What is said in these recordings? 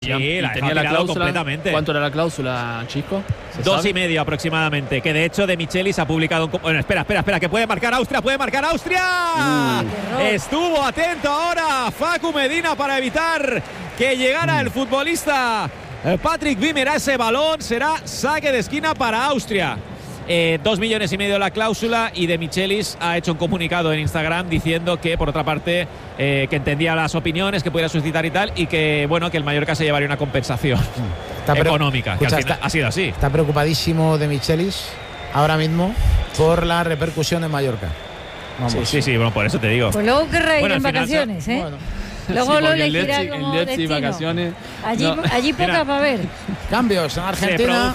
tenía la cláusula completamente. ¿Cuánto era la cláusula, Chisco? 2,5 aproximadamente. Que de hecho De Michelis ha publicado un. Bueno, espera, que puede marcar Austria. Estuvo atento ahora Facu Medina para evitar que llegara el futbolista Patrick Wimmer a ese balón. Será saque de esquina para Austria. 2,5 millones la cláusula, y De Michelis ha hecho un comunicado en Instagram diciendo que, por otra parte, que entendía las opiniones que pudiera suscitar y tal, y que, bueno, que el Mallorca se llevaría una compensación económica. Escucha, que al final ha sido así. Está preocupadísimo De Michelis ahora mismo por la repercusión en Mallorca. Vamos. Sí, bueno, por eso te digo. Pues luego querrá ir en vacaciones, ¿eh? Bueno. Luego lo elegirá como destino. Vacaciones. Allí poca para ver. Cambios en Argentina.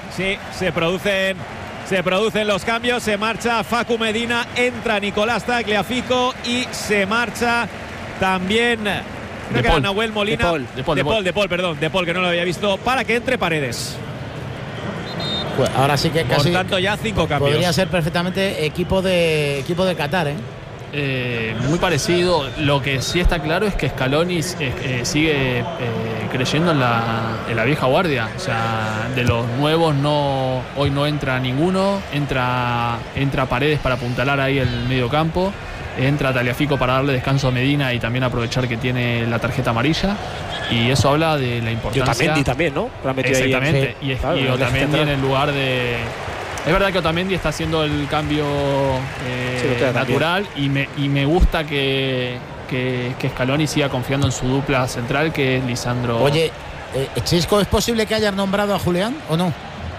Se producen los cambios. Se marcha Facu Medina, entra Nicolás Tagliafico y se marcha también Nahuel Molina. De Paul, que no lo había visto, para que entre Paredes. Pues ahora sí que casi. Por tanto, ya 5 cambios. Podría ser perfectamente equipo de Qatar, muy parecido. Lo que sí está claro es que Scaloni sigue creyendo en la vieja guardia. O sea, de los nuevos hoy no entra ninguno. Entra Paredes para apuntalar ahí el medio campo. Entra Tagliafico para darle descanso a Medina y también aprovechar que tiene la tarjeta amarilla. Y eso habla de la importancia. Otamendi también, ¿no? Exactamente. Ahí y Otamendi en el lugar de. Es verdad que Otamendi está haciendo el cambio natural, y me gusta que Scaloni siga confiando en su dupla central, que es Lisandro. Oye, Chisco, ¿es posible que hayas nombrado a Julián o no?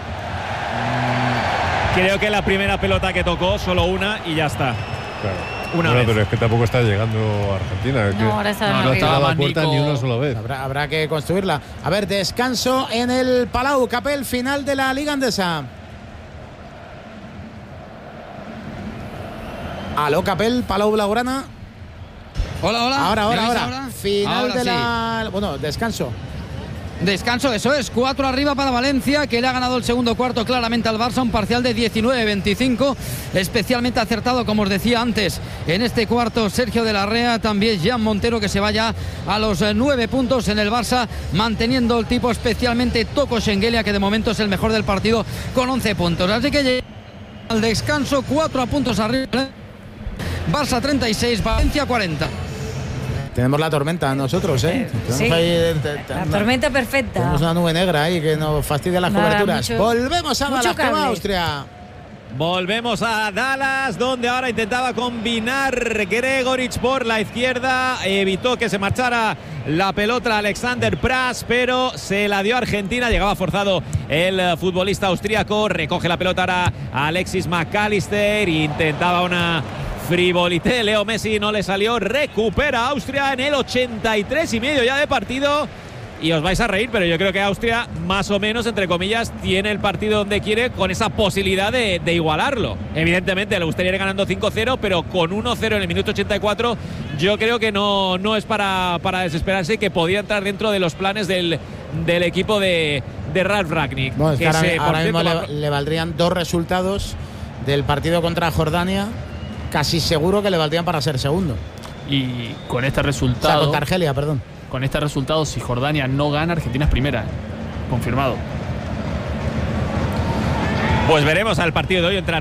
Creo que la primera pelota que tocó, solo una y ya está. Claro. Una vez. Pero es que tampoco está llegando a Argentina. Ahora está no ha llegado a la puerta ni una sola vez. Habrá que construirla. A ver, descanso en el Palau Capel, final de la Liga Endesa. Aló, Capel, Palau Blaugrana. Hola. Ahora. Final de la. Bueno, descanso. Descanso, eso es. 4 arriba para Valencia, que le ha ganado el segundo cuarto claramente al Barça, un parcial de 19-25. Especialmente acertado, como os decía antes, en este cuarto Sergio de la Rea, también Jan Montero, que se vaya a los 9 puntos en el Barça, manteniendo el tipo, especialmente Toko Schengelia, que de momento es el mejor del partido con 11 puntos. Así que llega al descanso, 4 puntos arriba. Barça 36, Valencia 40. Tenemos la tormenta nosotros, Sí. La tormenta perfecta. Tenemos una nube negra ahí que nos fastidia las coberturas. Volvemos a Dallas con Austria. Volvemos a Dallas, donde ahora intentaba combinar Gregoric por la izquierda. Evitó que se marchara la pelota Alexander Pras, pero se la dio Argentina. Llegaba forzado el futbolista austríaco. Recoge la pelota ahora Alexis McAllister. Intentaba una frivolité. Leo Messi no le salió. Recupera Austria en el 83,5 ya de partido. Y os vais a reír, pero yo creo que Austria, más o menos, entre comillas, tiene el partido donde quiere, con esa posibilidad de igualarlo. Evidentemente le gustaría ir ganando 5-0, pero con 1-0 en el minuto 84 yo creo que no es para desesperarse, y que podía entrar dentro de los planes del equipo de Ralf Rangnick. Bueno, que ahora mismo le valdrían 2 resultados del partido contra Jordania. Casi seguro que le valdrían para ser segundo. Y con este resultado. O sea, contra Argelia, perdón. Con este resultado, si Jordania no gana, Argentina es primera. Confirmado. Pues veremos al partido de hoy entre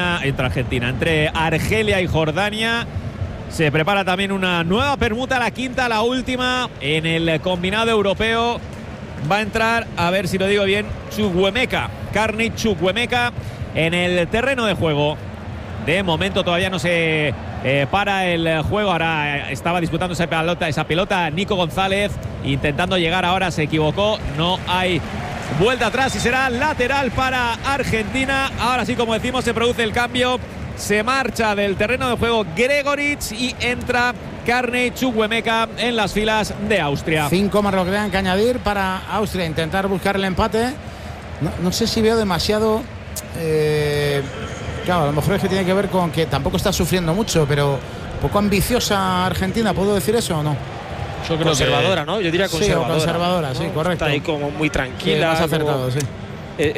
Argelia y Jordania. Se prepara también una nueva permuta, la quinta, la última en el combinado europeo. Va a entrar, a ver si lo digo bien, Carney Chukwuemeka en el terreno de juego. De momento todavía no se para el juego. Ahora estaba disputando esa pelota Nico González, intentando llegar, ahora se equivocó. No hay vuelta atrás y será lateral para Argentina. Ahora sí, como decimos, se produce el cambio. Se marcha del terreno de juego Gregoric y entra Carney Chukwuemeka en las filas de Austria. 5 más lo que tengan que añadir para Austria, intentar buscar el empate. No sé si veo demasiado... Claro, a lo mejor es que tiene que ver con que tampoco está sufriendo mucho, pero poco ambiciosa Argentina, ¿puedo decir eso o no? Yo creo conservadora, ¿no? Yo diría conservadora. Sí, conservadora, sí, correcto. Está ahí como muy tranquila. Más acertado, sí.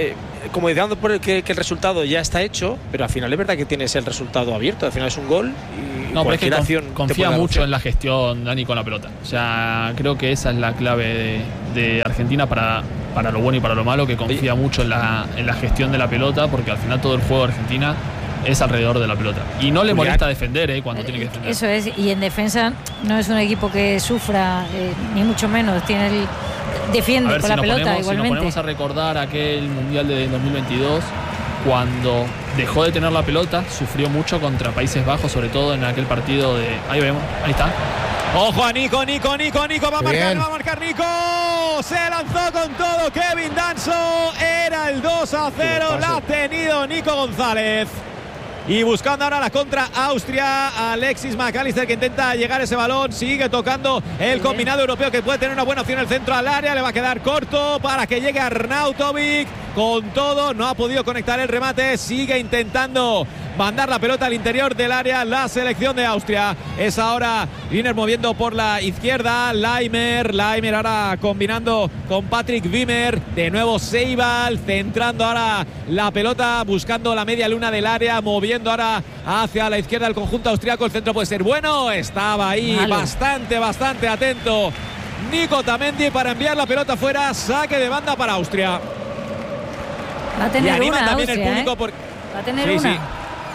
como dando por que el resultado ya está hecho, pero al final es verdad que tienes el resultado abierto. Al final es un gol y no, cualquier pero es que acción confía mucho en la gestión, Dani, con la pelota. O sea, creo que esa es la clave de Argentina para lo bueno y para lo malo, que confía mucho en la gestión de la pelota, porque al final todo el juego de Argentina es alrededor de la pelota. Y no le molesta defender cuando tiene que defender. Eso es, y en defensa no es un equipo que sufra, ni mucho menos. Defiende con la pelota igualmente. Si nos ponemos a recordar aquel Mundial de 2022, cuando dejó de tener la pelota, sufrió mucho contra Países Bajos, sobre todo en aquel partido de... Ahí vemos, ahí está. Ojo a Nico, va a marcar Nico. Se lanzó con todo Kevin Danso. Era el 2-0, la ha tenido Nico González. Y buscando ahora la contra Austria, Alexis McAllister, que intenta llegar ese balón, sigue tocando el combinado europeo, que puede tener una buena opción en el centro al área, le va a quedar corto para que llegue Arnautovic con todo, no ha podido conectar el remate, sigue intentando mandar la pelota al interior del área la selección de Austria. Es ahora Wiener moviendo por la izquierda, Laimer ahora combinando con Patrick Wimmer, de nuevo Seibal centrando ahora la pelota, buscando la media luna del área, moviendo ahora hacia la izquierda el conjunto austriaco. El centro puede ser bueno, estaba ahí bastante atento Nico Otamendi para enviar la pelota fuera, saque de banda para Austria. Va a tener y anima una también Austria, el público va a tener una. Sí.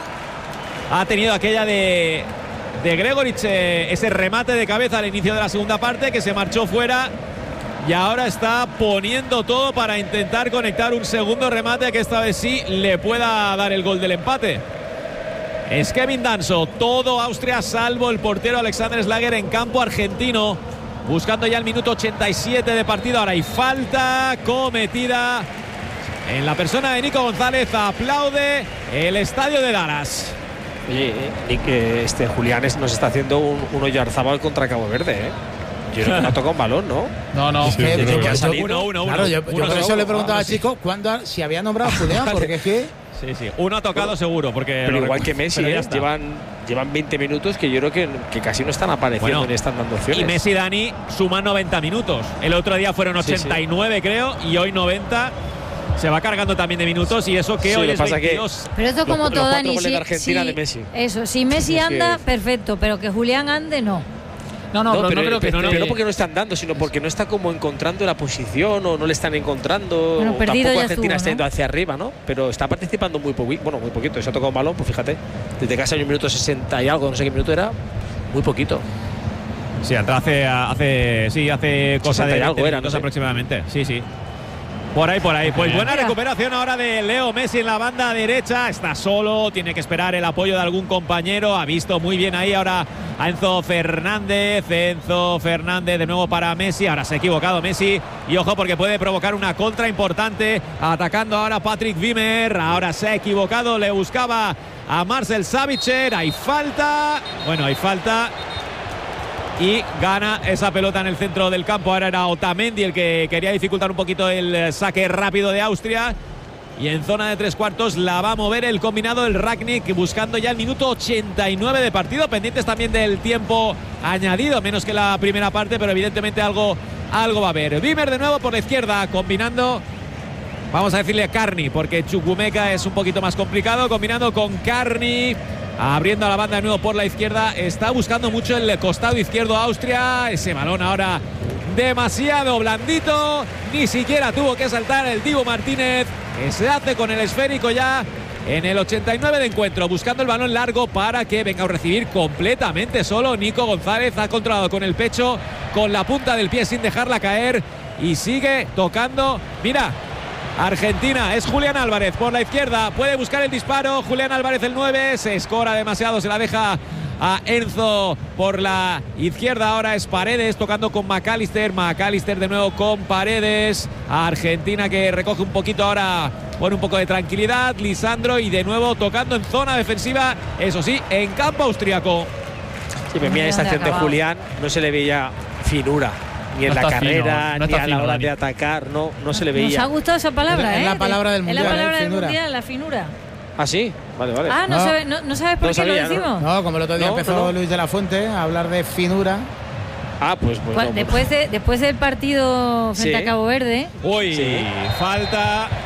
Ha tenido aquella de Gregoritsch, ese remate de cabeza al inicio de la segunda parte, que se marchó fuera, y ahora está poniendo todo para intentar conectar un segundo remate que esta vez sí le pueda dar el gol del empate. Es Kevin Danso, todo Austria salvo el portero Alexander Schlager en campo argentino, buscando ya el minuto 87 de partido. Ahora hay falta cometida en la persona de Nico González. Aplaude el estadio de Dallas. Oye, Nick, Julián nos está haciendo un Oyarzabal contra Cabo Verde, ¿eh? Yo creo que no ha tocado un balón, ¿no? No. Es que Uno. Claro, yo por eso le preguntaba a Chico si había nombrado a Julián, porque es que... Sí, uno ha tocado seguro, porque pero igual que Messi, llevan 20 minutos que yo creo que casi no están apareciendo ni están dando opciones. Y Messi, Dani, suma 90 minutos. El otro día fueron 89, creo, y hoy 90. Se va cargando también de minutos, y eso que hoy es 22. Pero esto como todo, Dani, de Messi. Eso, si Messi anda, perfecto, pero que Julián ande, no. No, pero no creo que no porque no están dando, sino porque no está como encontrando la posición, o no le están encontrando. Bueno, tampoco Argentina está yendo hacia arriba, ¿no? Pero está participando muy poquito. Se ha tocado un balón, pues fíjate, desde casi el minuto 60 y algo, no sé qué minuto era, muy poquito. Sí, hace cosa de algo era, no sé. Aproximadamente. Sí. Por ahí. Pues buena recuperación ahora de Leo Messi en la banda derecha. Está solo, tiene que esperar el apoyo de algún compañero. Ha visto muy bien ahí ahora a Enzo Fernández. Enzo Fernández de nuevo para Messi. Ahora se ha equivocado Messi. Y ojo, porque puede provocar una contra importante. Atacando ahora Patrick Wimmer. Ahora se ha equivocado. Le buscaba a Marcel Sabitzer. Hay falta. Y gana esa pelota en el centro del campo. Ahora era Otamendi el que quería dificultar un poquito el saque rápido de Austria. Y en zona de 3/4 la va a mover el combinado, el Rangnick, buscando ya el minuto 89 de partido. Pendientes también del tiempo añadido, menos que la primera parte, pero evidentemente algo va a haber. Wimmer de nuevo por la izquierda, combinando. Vamos a decirle a Carney, porque Chukwuemeka es un poquito más complicado. Combinando con Carney. Abriendo a la banda de nuevo por la izquierda. Está buscando mucho el costado izquierdo Austria. Ese balón ahora demasiado blandito. Ni siquiera tuvo que saltar el Dibu Martínez, que se hace con el esférico ya en el 89 de encuentro. Buscando el balón largo para que venga a recibir completamente solo. Nico González ha controlado con el pecho, con la punta del pie sin dejarla caer. Y sigue tocando. Mira, Argentina, es Julián Álvarez por la izquierda, puede buscar el disparo. Julián Álvarez, el 9, se escora demasiado, se la deja a Enzo por la izquierda. Ahora es Paredes tocando con McAllister de nuevo con Paredes. A Argentina, que recoge un poquito ahora, pone un poco de tranquilidad. Lisandro, y de nuevo tocando en zona defensiva, eso sí, en campo austriaco. Sí, me mira esta acción de Julián, no se le veía finura. Ni en la carrera, ni a la hora de atacar, no se le veía. Nos ha gustado esa palabra, Es la palabra del mundial. Es la palabra del mundial, la finura. ¿Ah, sí? Vale. Ah, ¿no sabes por qué lo decimos? No, como el otro día empezó Luis de la Fuente a hablar de finura. Ah, pues después del partido frente a Cabo Verde. Uy, falta.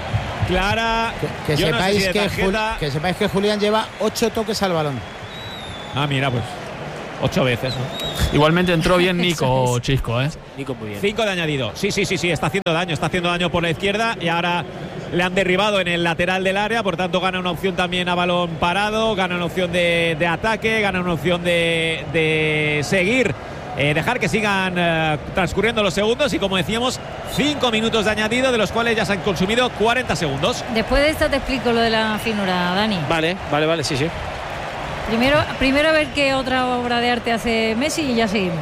clara. Que Yo no sé sepáis si de tarjeta. que sepáis que Julián lleva 8 toques al balón. Ah, mira, pues 8 veces, ¿no? Igualmente entró bien Nico Chisco, ¿eh? Nico muy bien. 5 de añadido. Sí, está haciendo daño por la izquierda y ahora le han derribado en el lateral del área, por tanto gana una opción también a balón parado, gana una opción de ataque, gana una opción de seguir, dejar que sigan transcurriendo los segundos y, como decíamos, 5 minutos de añadido, de los cuales ya se han consumido 40 segundos. Después de esto te explico lo de la finura, Dani. Vale, sí. Primero a ver qué otra obra de arte hace Messi y ya seguimos.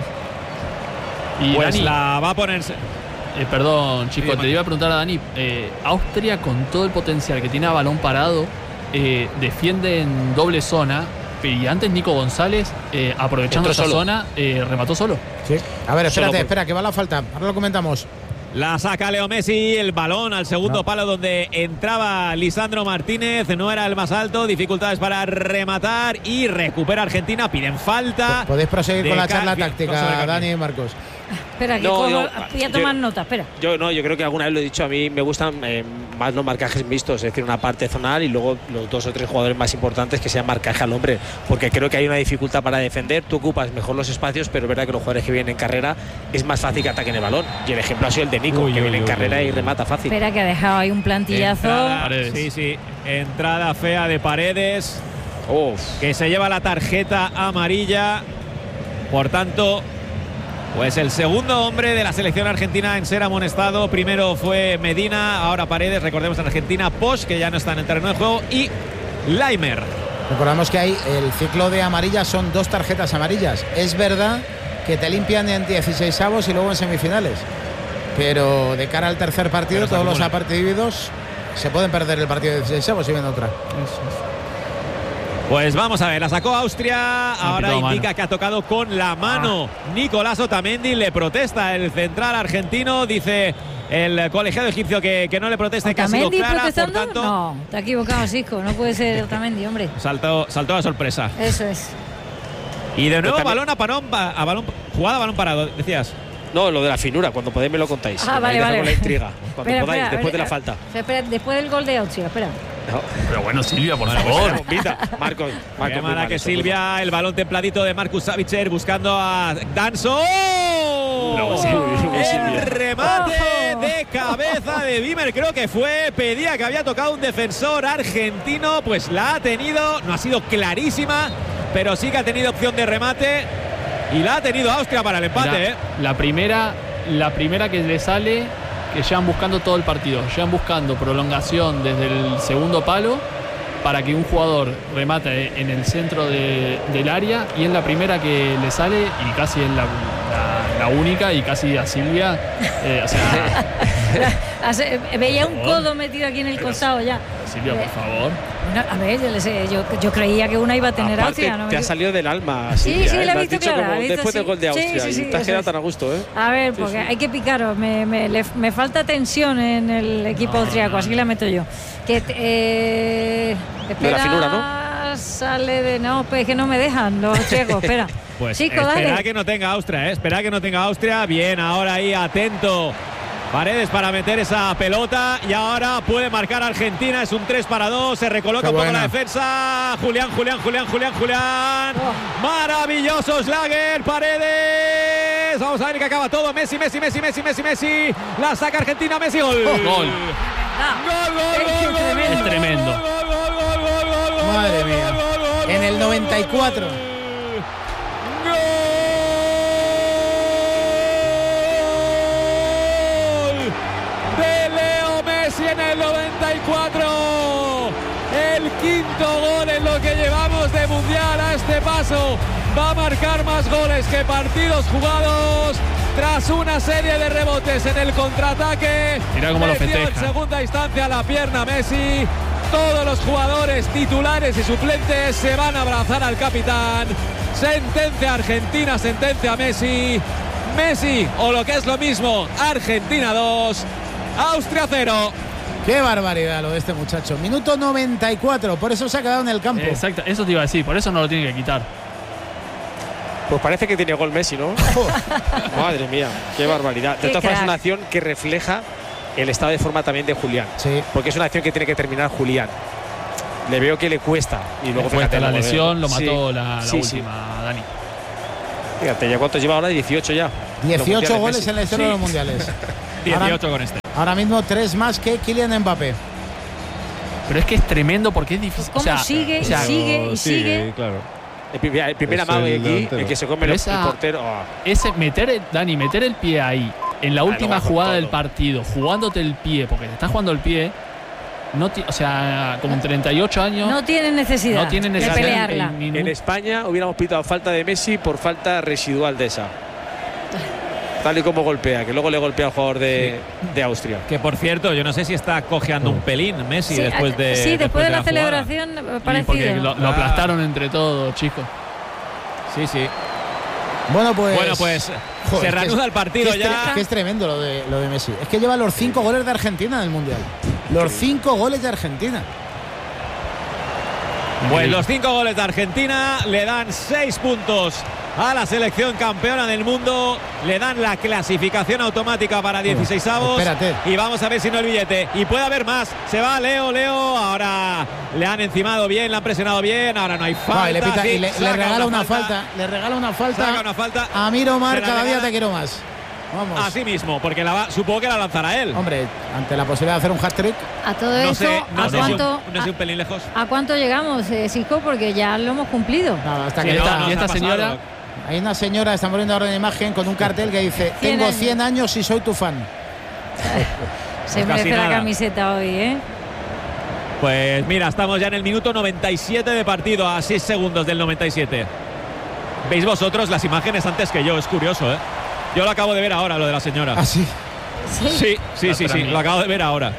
Y Pues Dani, la va a ponerse. perdón, Chico, Sí, te iba a preguntar a Dani. Austria, con todo el potencial que tiene a balón parado, defiende en doble zona. Y antes Nico González, aprovechando esa zona, remató solo. Sí. A ver, espera, que va la falta. Ahora lo comentamos. La saca Leo Messi, el balón al segundo palo donde entraba Lisandro Martínez, no era el más alto, dificultades para rematar y recupera Argentina, piden falta. Podéis proseguir con la charla táctica, Dani y Marcos. Espera, que voy a tomar nota, espera. Yo creo que alguna vez lo he dicho, a mí me gustan más los marcajes mixtos, es decir, una parte zonal y luego los 2 o 3 jugadores más importantes que sean marcaje al hombre, porque creo que hay una dificultad para defender, tú ocupas mejor los espacios, pero es verdad que los jugadores que vienen en carrera es más fácil que ataquen el balón, y el ejemplo ha sido el de Nico, que viene en carrera y remata fácil. Espera, que ha dejado ahí un plantillazo. Sí, entrada fea de Paredes, que se lleva la tarjeta amarilla, por tanto, pues el segundo hombre de la selección argentina en ser amonestado. Primero fue Medina, ahora Paredes. Recordemos en Argentina Posch, que ya no está en el terreno de juego, y Laimer. Recordamos que hay el ciclo de amarillas, son 2 tarjetas amarillas. Es verdad que te limpian en 16avos y luego en semifinales, pero de cara al tercer partido, todos los partidos se pueden perder el partido de 16avos y ven otra. Pues vamos a ver, la sacó Austria, ahora indica que ha tocado con la mano Nicolás Otamendi, le protesta el central argentino, dice el colegiado egipcio que no le protesta, que ha sido clara, por tanto… No, te has equivocado, Cisco, no puede ser Otamendi, hombre. Saltó a sorpresa. Eso es. Y de nuevo balón, jugada a balón parado, decías. No, lo de la finura, cuando podáis me lo contáis. Vale. Con la intriga, cuando espera, podáis, después de la falta. Espera, después del gol de Austria, espera. No. Pero bueno, Silvia, por favor. Marcos. Qué mala que Silvia, el balón templadito de Marcus Savitzer buscando a Danso. El remate de cabeza de Wimmer, creo que fue, pedía que había tocado un defensor argentino, pues la ha tenido, no ha sido clarísima, pero sí que ha tenido opción de remate y la ha tenido Austria para el empate. La primera que le sale, que llevan buscando todo el partido, llevan buscando prolongación desde el segundo palo para que un jugador remate en el centro del área, y es la primera que le sale y casi es la única, y casi a Silvia, veía un codo metido aquí en el costado ya. Silvia, por favor. No, a ver, yo creía que una iba a tener aparte, Austria. te ha salido del alma, Silvia, sí, la he visto clara. Después del gol de Austria, y te has quedado tan a gusto, ¿eh? A ver, porque hay que picaros. Me falta tensión en el equipo austriaco, así la meto yo. Espera, la finura, ¿no? Sale de… No, pues es que no me dejan los austriacos, espera. Pues Chico, espera dale. que no tenga Austria, espera que no tenga Austria. Bien, ahora ahí atento Paredes para meter esa pelota, y ahora puede marcar Argentina. Es un 3-2, se recoloca un poco la defensa. Julián. Maravilloso Schlager, Paredes. Vamos a ver que acaba todo. Messi. La saca Argentina, Messi. Gol. Gol. Es tremendo. Madre mía. En el 94. En el 94, el quinto gol en lo que llevamos de mundial. A este paso va a marcar más goles que partidos jugados, tras una serie de rebotes en el contraataque. Mira cómo lo festeja. En segunda instancia la pierna Messi. Todos los jugadores titulares y suplentes se van a abrazar al capitán. Sentencia Argentina, sentencia Messi, o lo que es lo mismo, Argentina 2, Austria 0. Qué barbaridad lo de este muchacho. Minuto 94, por eso se ha quedado en el campo. Exacto, eso te iba a decir, por eso no lo tiene que quitar. Pues parece que tiene gol Messi, ¿no? Madre mía, qué barbaridad. De todas formas, es una acción que refleja el estado de forma también de Julián. Sí. Porque es una acción que tiene que terminar Julián. Le veo que le cuesta. Y luego fíjate, la lesión lo mató sí, la última, Dani. Fíjate, ¿ya cuántos lleva ahora? 18 ya. 18 goles en la historia de los mundiales. 18 con este. Ahora mismo 3 más que Kylian Mbappé. Pero es que es tremendo porque es difícil. ¿Cómo sigue? Sigue. Claro. El primera mano de aquí, el que se come el portero. Ese meter el pie ahí, en la última jugada del partido, jugándote el pie, porque te estás jugando el pie, o sea, con 38 años. No tiene necesidad, de pelearla. En España hubiéramos pitado falta de Messi por falta residual de esa. Tal y como golpea, que luego le golpea al jugador de Austria. Que por cierto, yo no sé si está cojeando un pelín Messi después de. Sí, después de la jugada. celebración parecido. Porque lo aplastaron entre todos, chicos. Sí. Bueno, pues joder, se reanuda el partido ya. Que es tremendo lo de Messi. Es que lleva los 5 goles de Argentina en el Mundial. Los 5 goles de Argentina. Pues los 5 goles de Argentina le dan 6 puntos a la selección campeona del mundo. Le dan la clasificación automática para 16avos. Espérate. Y vamos a ver si no el billete. Y puede haber más. Se va Leo. Ahora le han encimado bien, le han presionado bien. Ahora no hay falta. Le regala una falta. Le regala una falta. Saca una falta. A Miro Mar, cada día te quiero más. Vamos. Así mismo, porque supongo que la lanzará él. Hombre, ante la posibilidad de hacer un hat-trick. A todo eso, no sé un pelín lejos. ¿A cuánto llegamos, Sisco? Porque ya lo hemos cumplido. No, hasta sí, que y esta señora. Hay una señora, están poniendo ahora en imagen con un cartel que dice: tengo 100 años y soy tu fan. Se merece la camiseta hoy, ¿eh? Pues mira, estamos ya en el minuto 97 de partido, a 6 segundos del 97. ¿Veis vosotros las imágenes antes que yo? Es curioso, ¿eh? Yo lo acabo de ver ahora, lo de la señora. ¿Ah, sí? Sí, lo acabo de ver ahora.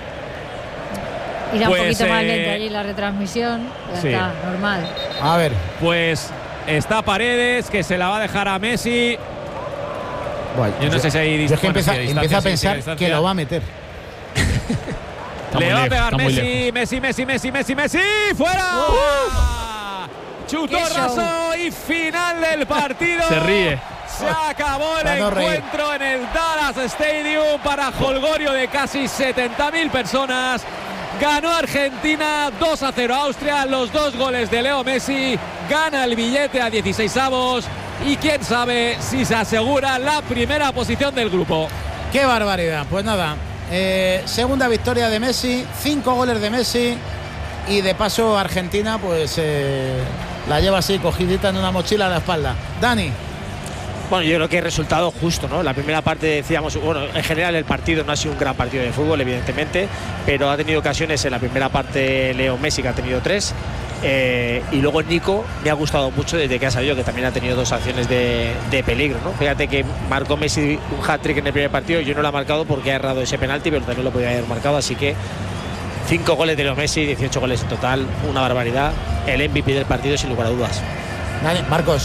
Irá un poquito más lento allí la retransmisión. Ya está, normal. A ver. Pues está Paredes, que se la va a dejar a Messi. Bueno, yo no sé si hay distancia. Yo empiezo a pensar que lo va a meter. Le va a pegar Messi. ¡Fuera! Chutó raso y final del partido. Se ríe. Se acabó el encuentro en el Dallas Stadium para jolgorio de casi 70.000 personas. Ganó Argentina 2-0 a Austria, los 2 goles de Leo Messi. Gana el billete a 16avos y quién sabe si se asegura la primera posición del grupo. ¡Qué barbaridad! Pues nada, segunda victoria de Messi, 5 goles de Messi y de paso Argentina pues la lleva así cogidita en una mochila a la espalda. Dani. Bueno, yo creo que es resultado justo, ¿no? La primera parte decíamos, bueno, en general el partido no ha sido un gran partido de fútbol, evidentemente, pero ha tenido ocasiones en la primera parte Leo Messi, que ha tenido 3, y luego Nico me ha gustado mucho desde que ha salido, que también ha tenido 2 acciones de peligro, ¿no? Fíjate que marcó Messi un hat-trick en el primer partido, yo no lo he marcado porque ha errado ese penalti, pero también lo podía haber marcado, así que 5 goles de Leo Messi, 18 goles en total, una barbaridad, el MVP del partido sin lugar a dudas. Dani, Marcos.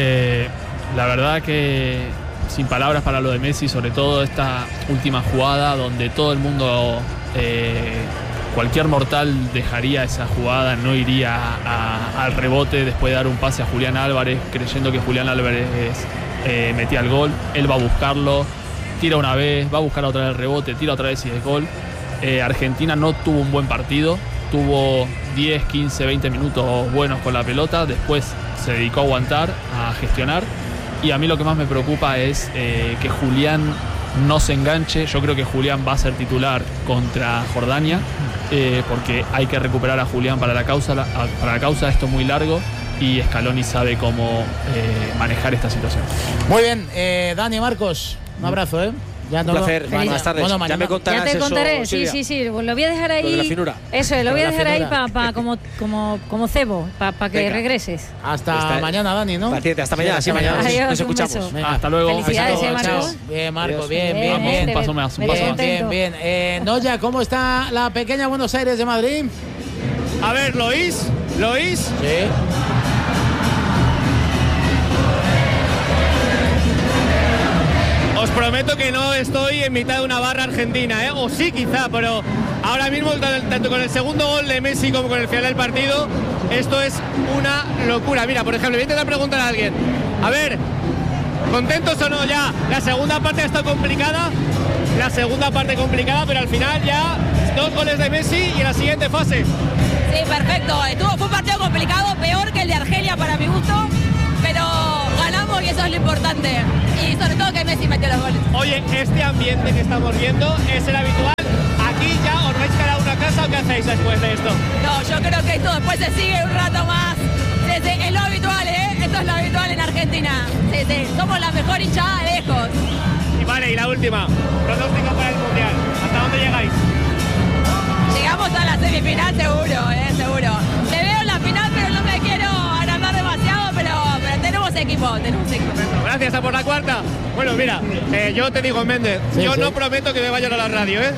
La verdad que sin palabras para lo de Messi, sobre todo esta última jugada donde todo el mundo, cualquier mortal dejaría esa jugada, no iría al rebote después de dar un pase a Julián Álvarez, creyendo que Julián Álvarez metía el gol. Él va a buscarlo, tira una vez, va a buscar otra vez el rebote, tira otra vez y es gol. Argentina no tuvo un buen partido, tuvo 10, 15, 20 minutos buenos con la pelota, después se dedicó a aguantar, a gestionar. Y a mí lo que más me preocupa es que Julián no se enganche. Yo creo que Julián va a ser titular contra Jordania, porque hay que recuperar a Julián para la causa. Esto es muy largo y Scaloni sabe cómo manejar esta situación. Muy bien, Dani, Marcos, un abrazo, Ya un placer, buenas tardes. Bueno, ya me contarás. Ya te contaré, eso, sí. Lo voy a dejar ahí. Lo de la finura. Eso, lo voy a dejar ahí como cebo, para que regreses. Hasta mañana, Dani, ¿no? Paciente, hasta mañana, sí, mañana. Adiós, nos escuchamos. Hasta luego. Felicidades, Marcos. Bien, Marcos, bien. Un paso más. Bien. Noya, ¿cómo está la pequeña Buenos Aires de Madrid? A ver, ¿lo oís? Sí. Os prometo que no estoy en mitad de una barra argentina, o sí quizá, pero ahora mismo tanto con el segundo gol de Messi como con el final del partido, esto es una locura. Mira, por ejemplo, voy a intentar preguntar a alguien, a ver, ¿contentos o no ya? La segunda parte ha estado complicada. la segunda parte complicada, pero al final ya 2 goles de Messi y en la siguiente fase. Sí, perfecto. Fue un partido complicado, peor que el de Argelia para mi gusto, pero ganamos y eso es lo importante. Y sobre todo que Messi metió los goles. Oye, este ambiente que estamos viendo es el habitual. Aquí ya os vais cada uno a casa, ¿o qué hacéis después de esto? No, yo creo que esto después se sigue un rato más. Es lo habitual, esto es lo habitual en Argentina. Sí, somos la mejor hinchada de lejos. Y vale, y la última, pronóstico para el Mundial. ¿Hasta dónde llegáis? Llegamos a la semifinal seguro, seguro. Te veo en la final, pero no me quiero agrandar demasiado, pero tenemos equipo. Perfecto, gracias a por la cuarta. Bueno, mira, yo te digo, Méndez, yo no prometo que me vayan a la radio, ¿eh?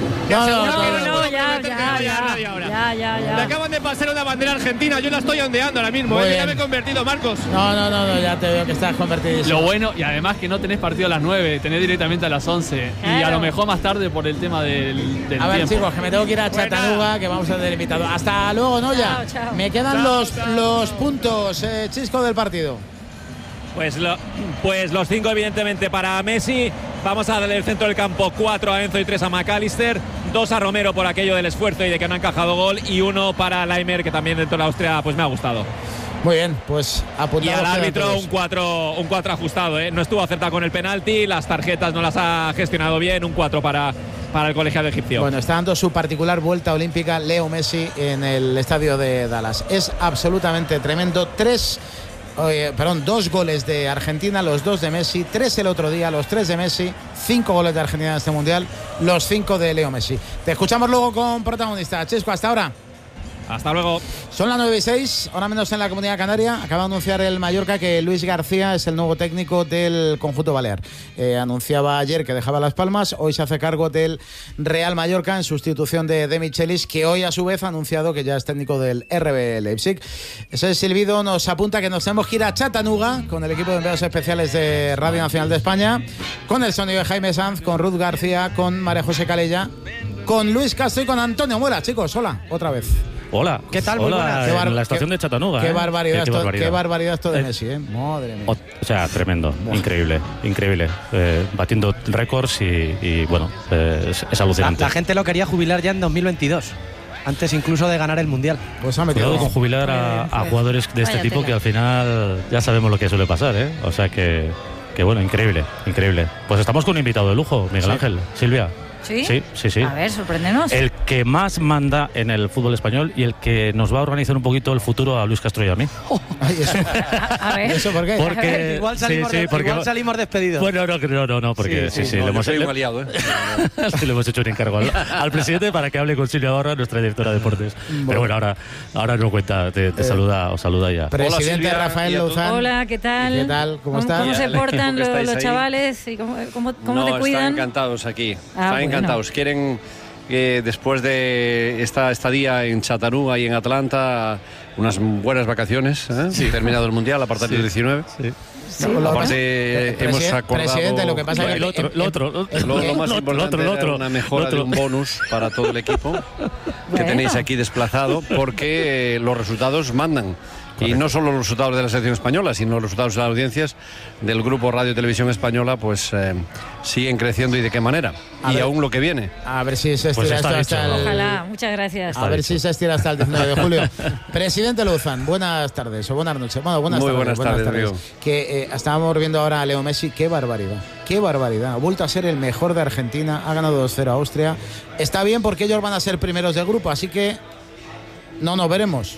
Ya. Me acaban de pasar una bandera argentina, yo la estoy ondeando ahora mismo, ya me he convertido, Marcos. No, ya te veo que estás convertido. Lo bueno, y además que no tenés partido a las 9, tenés directamente a las 11. Claro. Y a lo mejor más tarde por el tema del a ver, tiempo. chicos, que me tengo que ir a Chattanooga, que vamos a tener invitado. Hasta luego, Noya. Chao. Me quedan los puntos, Chisco, del partido. Pues los 5 evidentemente para Messi. Vamos a darle el centro del campo, 4 a Enzo y 3 a McAllister, 2 a Romero por aquello del esfuerzo y de que no ha encajado gol, y 1 para Laimer, que también dentro de la Austria pues me ha gustado. Muy bien, pues apuntado. Y al árbitro un 4 ajustado, no estuvo acertado con el penalti, las tarjetas no las ha gestionado bien, un 4 para el colegiado egipcio. Bueno, está dando su particular vuelta olímpica Leo Messi en el estadio de Dallas. Es absolutamente tremendo. 2 goles de Argentina, los 2 de Messi, 3 el otro día, los 3 de Messi, 5 goles de Argentina en este Mundial, los 5 de Leo Messi. Te escuchamos luego con protagonista. Chisco, hasta ahora. Hasta luego. Son las 9:06, ahora menos en la Comunidad Canaria. Acaba de anunciar el Mallorca que Luis García es el nuevo técnico del conjunto balear. Anunciaba ayer que dejaba Las Palmas, hoy se hace cargo del Real Mallorca en sustitución de Michelis, que hoy a su vez ha anunciado que ya es técnico del RB Leipzig. Ese silbido nos apunta que nos tenemos que ir a Chattanooga con el equipo de enviados especiales de Radio Nacional de España, con el sonido de Jaime Sanz, con Ruth García, con María José Calella, con Luis Castro y con Antonio Muela. Chicos, hola, otra vez. Hola, ¿qué tal? Hola, en la estación de Chattanooga. Qué barbaridad, qué barbaridad esto de Messi, madre mía. O sea, tremendo, increíble. Batiendo récords y bueno, es alucinante. La gente lo quería jubilar ya en 2022. Antes incluso de ganar el Mundial. Pues ha metido. Cuidado con jubilar a jugadores de este tipo, que al final ya sabemos lo que suele pasar, ¿eh? O sea que bueno, increíble. Pues estamos con un invitado de lujo, Miguel Ángel, Silvia. ¿Sí? Sí. A ver, sorpréndenos. El que más manda en el fútbol español y el que nos va a organizar un poquito el futuro a Luis Castro y a mí. Ay, eso. A ver. ¿Eso por qué? Porque igual salimos despedidos. Bueno, no, porque sí, le hemos aliado, le hemos hecho un encargo al presidente para que hable con Silvia Barra, nuestra directora de deportes. Pero bueno, ahora nos cuenta, os saluda ya. Presidente Hola, Silvia, Rafael Lozán. Hola, ¿qué tal? ¿Qué tal? ¿Cómo estás? ¿Cómo se portan los chavales? ¿Y cómo te cuidan? Están encantados aquí. Están encantados. Quieren que después de esta estadía en Chattanooga y en Atlanta, unas buenas vacaciones, terminado el Mundial a partir del 19. Aparte, hemos acordado. Presidente, lo que pasa es que lo más importante era una mejora de un bonus para todo el equipo que tenéis aquí desplazado, porque los resultados mandan. Correcto. Y no solo los resultados de la selección española, sino los resultados de las audiencias del grupo Radio Televisión Española, pues siguen creciendo, y de qué manera. Y aún lo que viene. A ver si se estira hasta el... Ojalá, muchas gracias. A ver si se estira hasta el 19 de julio. Presidente Lozán, buenas tardes o buenas noches. Bueno, buenas tardes. Amigo. Que estábamos viendo ahora a Leo Messi, qué barbaridad. Ha vuelto a ser el mejor de Argentina, ha ganado 2-0 a Austria. Está bien porque ellos van a ser primeros del grupo, así que no nos veremos.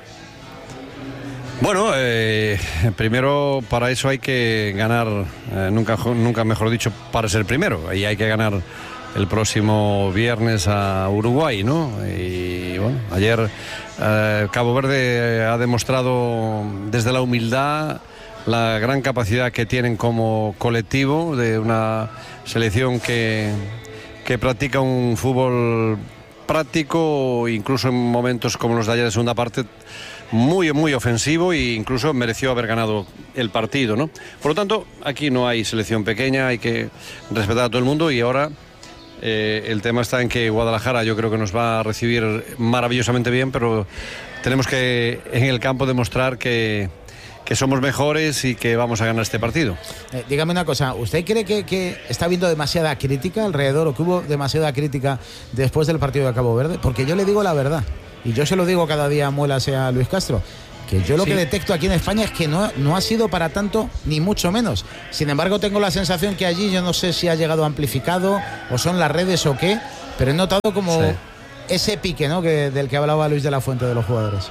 Bueno, primero para eso hay que ganar, nunca mejor dicho, para ser primero. Y hay que ganar el próximo viernes a Uruguay, ¿no? Y bueno, ayer Cabo Verde ha demostrado desde la humildad la gran capacidad que tienen como colectivo, de una selección que practica un fútbol práctico, incluso en momentos como los de ayer de segunda parte, muy, muy ofensivo, e incluso mereció haber ganado el partido, ¿no? Por lo tanto, aquí no hay selección pequeña, hay que respetar a todo el mundo, y ahora el tema está en que Guadalajara yo creo que nos va a recibir maravillosamente bien, pero tenemos que en el campo demostrar que somos mejores y que vamos a ganar este partido. Dígame una cosa, ¿usted cree que está habiendo demasiada crítica alrededor, o que hubo demasiada crítica después del partido de Cabo Verde? Porque yo le digo la verdad, y yo se lo digo cada día a Muelas y a Luis Castro, que yo lo que detecto aquí en España es que no ha sido para tanto, ni mucho menos. Sin embargo, tengo la sensación que allí, yo no sé si ha llegado amplificado o son las redes o qué, pero he notado como ese pique, ¿no?, del que hablaba Luis de la Fuente, de los jugadores.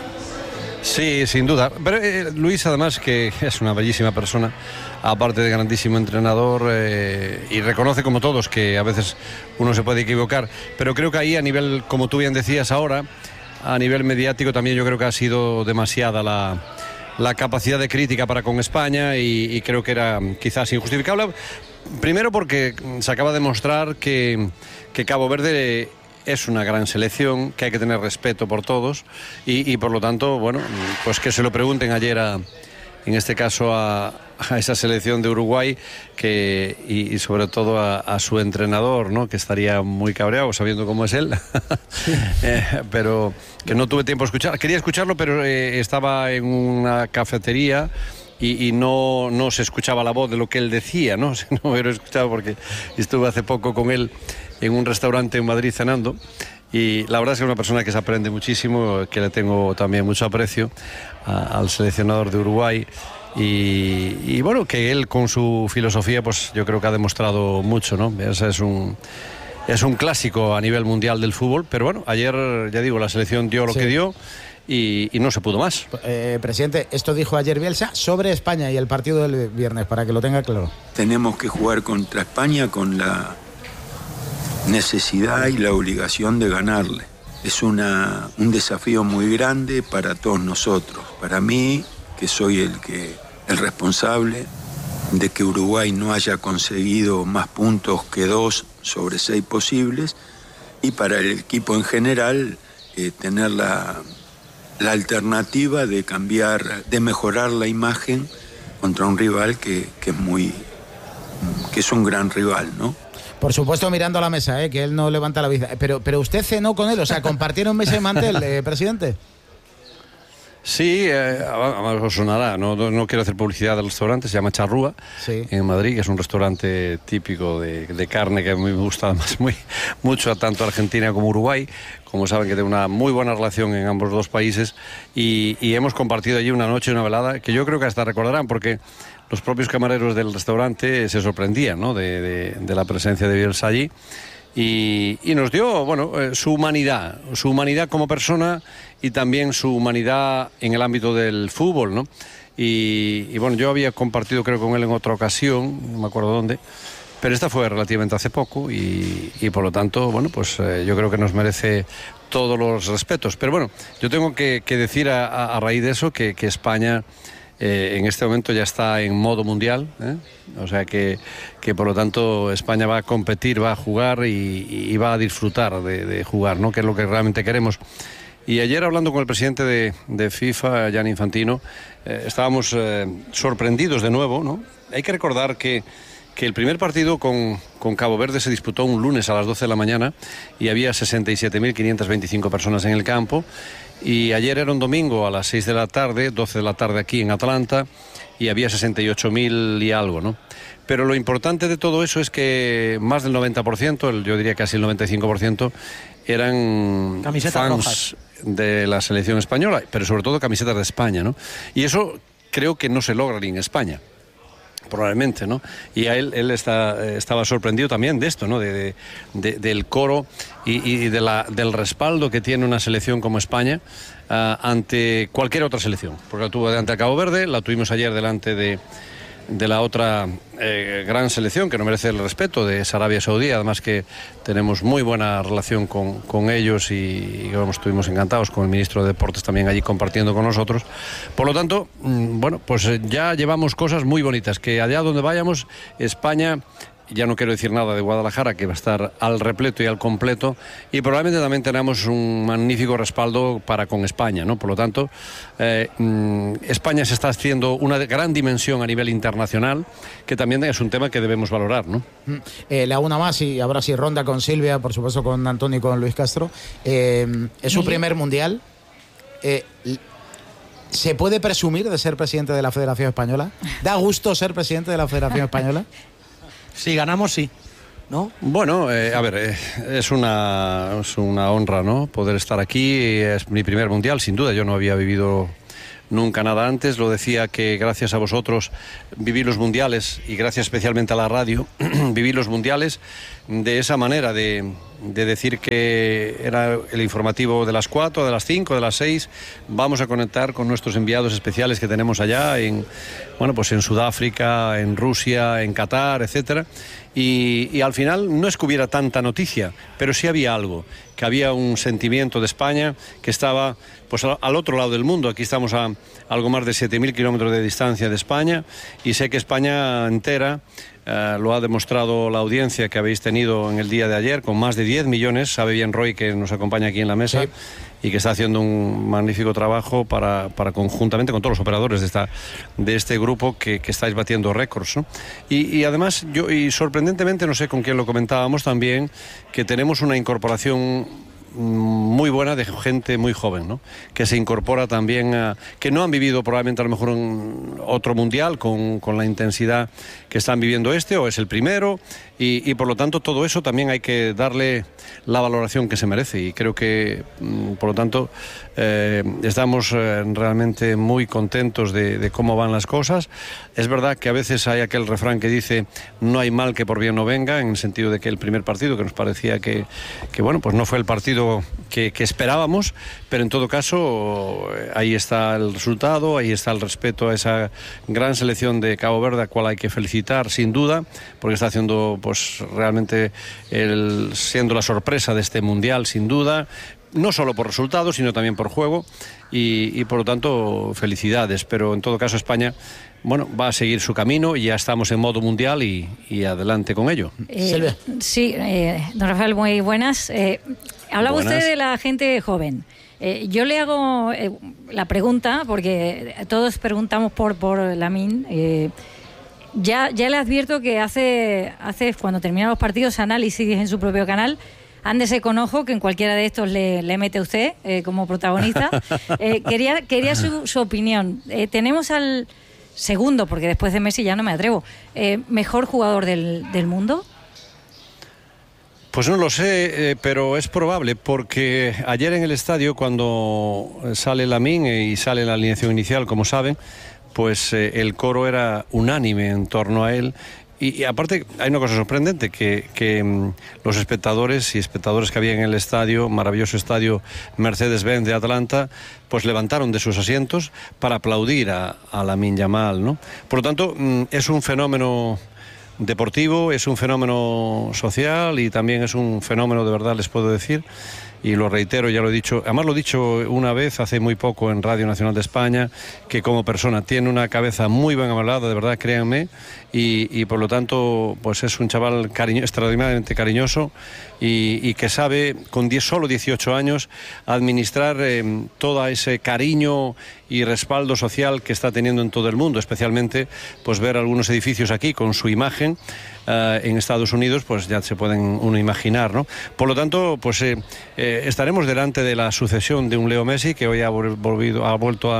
Sí, sin duda. Pero Luis, además, que es una bellísima persona, aparte de grandísimo entrenador, y reconoce, como todos, que a veces uno se puede equivocar. Pero creo que ahí, a nivel, como tú bien decías ahora, a nivel mediático también yo creo que ha sido demasiada la capacidad de crítica para con España, y creo que era quizás injustificable. Primero porque se acaba de demostrar que Cabo Verde es una gran selección, que hay que tener respeto por todos, y por lo tanto, bueno, pues que se lo pregunten ayer en este caso a esa selección de Uruguay, y sobre todo a su entrenador, ¿no?, que estaría muy cabreado sabiendo cómo es él. Pero que no tuve tiempo de escuchar. Quería escucharlo, pero estaba en una cafetería y no se escuchaba la voz de lo que él decía, ¿no? No lo he escuchado porque estuve hace poco con él en un restaurante en Madrid cenando, y la verdad es que es una persona que se aprende muchísimo, que le tengo también mucho aprecio al seleccionador de Uruguay, y bueno, que él con su filosofía, pues yo creo que ha demostrado mucho, ¿no? Ese es un clásico a nivel mundial del fútbol, pero bueno, ayer, ya digo, la selección dio lo que dio, y no se pudo más. Presidente, esto dijo ayer Bielsa sobre España y el partido del viernes, para que lo tenga claro. Tenemos que jugar contra España con la necesidad y la obligación de ganarle. Es un desafío muy grande para todos nosotros. Para mí, que soy el responsable de que Uruguay no haya conseguido más puntos que 2 sobre 6 posibles, y para el equipo en general tener la alternativa de cambiar, de mejorar la imagen contra un rival que es un gran rival, ¿no? Por supuesto, mirando a la mesa, que él no levanta la vista. Pero usted cenó con él, o sea, ¿compartieron mesa y mantel, presidente? Sí, os sonará, no quiero hacer publicidad del restaurante, se llama Charrúa, en Madrid, que es un restaurante típico de carne que a mí me gusta además mucho, tanto Argentina como Uruguay. Como saben, que tengo una muy buena relación en ambos dos países, y hemos compartido allí una noche, una velada, que yo creo que hasta recordarán, porque los propios camareros del restaurante se sorprendían, ¿no?, de la presencia de Bielsa allí, y nos dio, bueno, su humanidad como persona, y también su humanidad en el ámbito del fútbol, ¿no? Y bueno, yo había compartido, creo, con él en otra ocasión, no me acuerdo dónde, pero esta fue relativamente hace poco, y por lo tanto, bueno, pues yo creo que nos merece todos los respetos. Pero bueno, yo tengo que decir a raíz de eso que España en este momento ya está en modo mundial, o sea que por lo tanto España va a competir, va a jugar y va a disfrutar de jugar, ¿no?, que es lo que realmente queremos. Y ayer, hablando con el presidente de FIFA, Gianni Infantino, estábamos sorprendidos de nuevo, ¿no? Hay que recordar que el primer partido con Cabo Verde se disputó un lunes a las 12 de la mañana y había 67.525 personas en el campo, y ayer era un domingo a las 6 de la tarde, 12 de la tarde aquí en Atlanta, y había 68.000 y algo, ¿no? Pero lo importante de todo eso es que más del 90%, yo diría casi el 95%, eran camisetas fans rojas de la selección española, pero sobre todo camisetas de España, ¿no? Y eso creo que no se logra ni en España, probablemente, ¿no? Y a él estaba sorprendido también de esto, ¿no? Del coro y del respaldo que tiene una selección como España ante cualquier otra selección. Porque la tuvo delante de Cabo Verde, la tuvimos ayer delante de la otra gran selección que no merece el respeto, de Arabia Saudí, además que tenemos muy buena relación con ellos, y estuvimos encantados con el ministro de Deportes también allí compartiendo con nosotros. Por lo tanto, bueno, pues ya llevamos cosas muy bonitas, que allá donde vayamos, España, ya no quiero decir nada de Guadalajara, que va a estar al repleto y al completo, y probablemente también tenemos un magnífico respaldo para con España, ¿no? Por lo tanto, España se está haciendo una gran dimensión a nivel internacional, que también es un tema que debemos valorar, ¿no? Le hago una más, y ahora sí ronda con Silvia, por supuesto con Antonio y con Luis Castro. Es su primer mundial. ¿Se puede presumir de ser presidente de la Federación Española? ¿Da gusto ser presidente de la Federación Española? Si ganamos, sí. ¿No? Bueno, a ver, es una honra, ¿no? Poder estar aquí. Es mi primer mundial, sin duda. Yo no había vivido nunca nada antes. Lo decía que gracias a vosotros viví los mundiales, y gracias especialmente a la radio, viví los mundiales de esa manera, de decir que era el informativo de las 4, de las 5, de las 6. Vamos a conectar con nuestros enviados especiales que tenemos allá en Sudáfrica, en Rusia, en Qatar, etcétera. Y al final no es que hubiera tanta noticia, pero sí había algo, que había un sentimiento de España que estaba pues al otro lado del mundo. Aquí estamos a algo más de 7.000 kilómetros de distancia de España, y sé que España entera lo ha demostrado la audiencia que habéis tenido en el día de ayer, con más de 10 millones. Sabe bien Roy, que nos acompaña aquí en la mesa, sí, y que está haciendo un magnífico trabajo para conjuntamente con todos los operadores de este grupo que estáis batiendo récords, ¿no? Y además, y sorprendentemente, no sé con quién lo comentábamos también, que tenemos una incorporación muy buena de gente muy joven, ¿no? Que se incorpora también que no han vivido probablemente a lo mejor otro mundial con la intensidad que están viviendo o es el primero, y por lo tanto todo eso también hay que darle la valoración que se merece, y creo que por lo tanto estamos realmente muy contentos de cómo van las cosas. Es verdad que a veces hay aquel refrán que dice no hay mal que por bien no venga, en el sentido de que el primer partido, que nos parecía que bueno, pues no fue el partido que esperábamos, pero en todo caso ahí está el resultado, ahí está el respeto a esa gran selección de Cabo Verde, a cual hay que felicitar sin duda, porque está haciendo pues realmente siendo la sorpresa de este mundial sin duda, no solo por resultados sino también por juego, y por lo tanto felicidades. Pero en todo caso España, bueno, va a seguir su camino, y ya estamos en modo mundial y adelante con ello. Sí, don Rafael, muy buenas. Hablaba usted de la gente joven. Yo le hago la pregunta, porque todos preguntamos por Lamine. Ya le advierto que hace cuando terminan los partidos, análisis en su propio canal. Ándese con ojo, que en cualquiera de estos le mete usted como protagonista. Quería su opinión. Tenemos al segundo, porque después de Messi ya no me atrevo, mejor jugador del mundo. Pues no lo sé, pero es probable, porque ayer en el estadio, cuando sale Lamine y sale la alineación inicial, como saben, pues el coro era unánime en torno a él. Y aparte hay una cosa sorprendente, que los espectadores que había en el estadio, maravilloso estadio Mercedes-Benz de Atlanta, pues levantaron de sus asientos para aplaudir a Lamine Yamal, ¿no? Por lo tanto, es un fenómeno deportivo, es un fenómeno social, y también es un fenómeno, de verdad les puedo decir, y lo reitero, ya lo he dicho, además lo he dicho una vez hace muy poco en Radio Nacional de España, que como persona tiene una cabeza muy bien amalada, de verdad, créanme, y por lo tanto pues es un chaval extraordinariamente cariñoso, y que sabe con solo 18 años administrar todo ese cariño y respaldo social que está teniendo en todo el mundo, especialmente pues ver algunos edificios aquí con su imagen. En Estados Unidos pues ya se pueden uno imaginar, ¿no? Por lo tanto pues estaremos delante de la sucesión de un Leo Messi, que hoy ha vuelto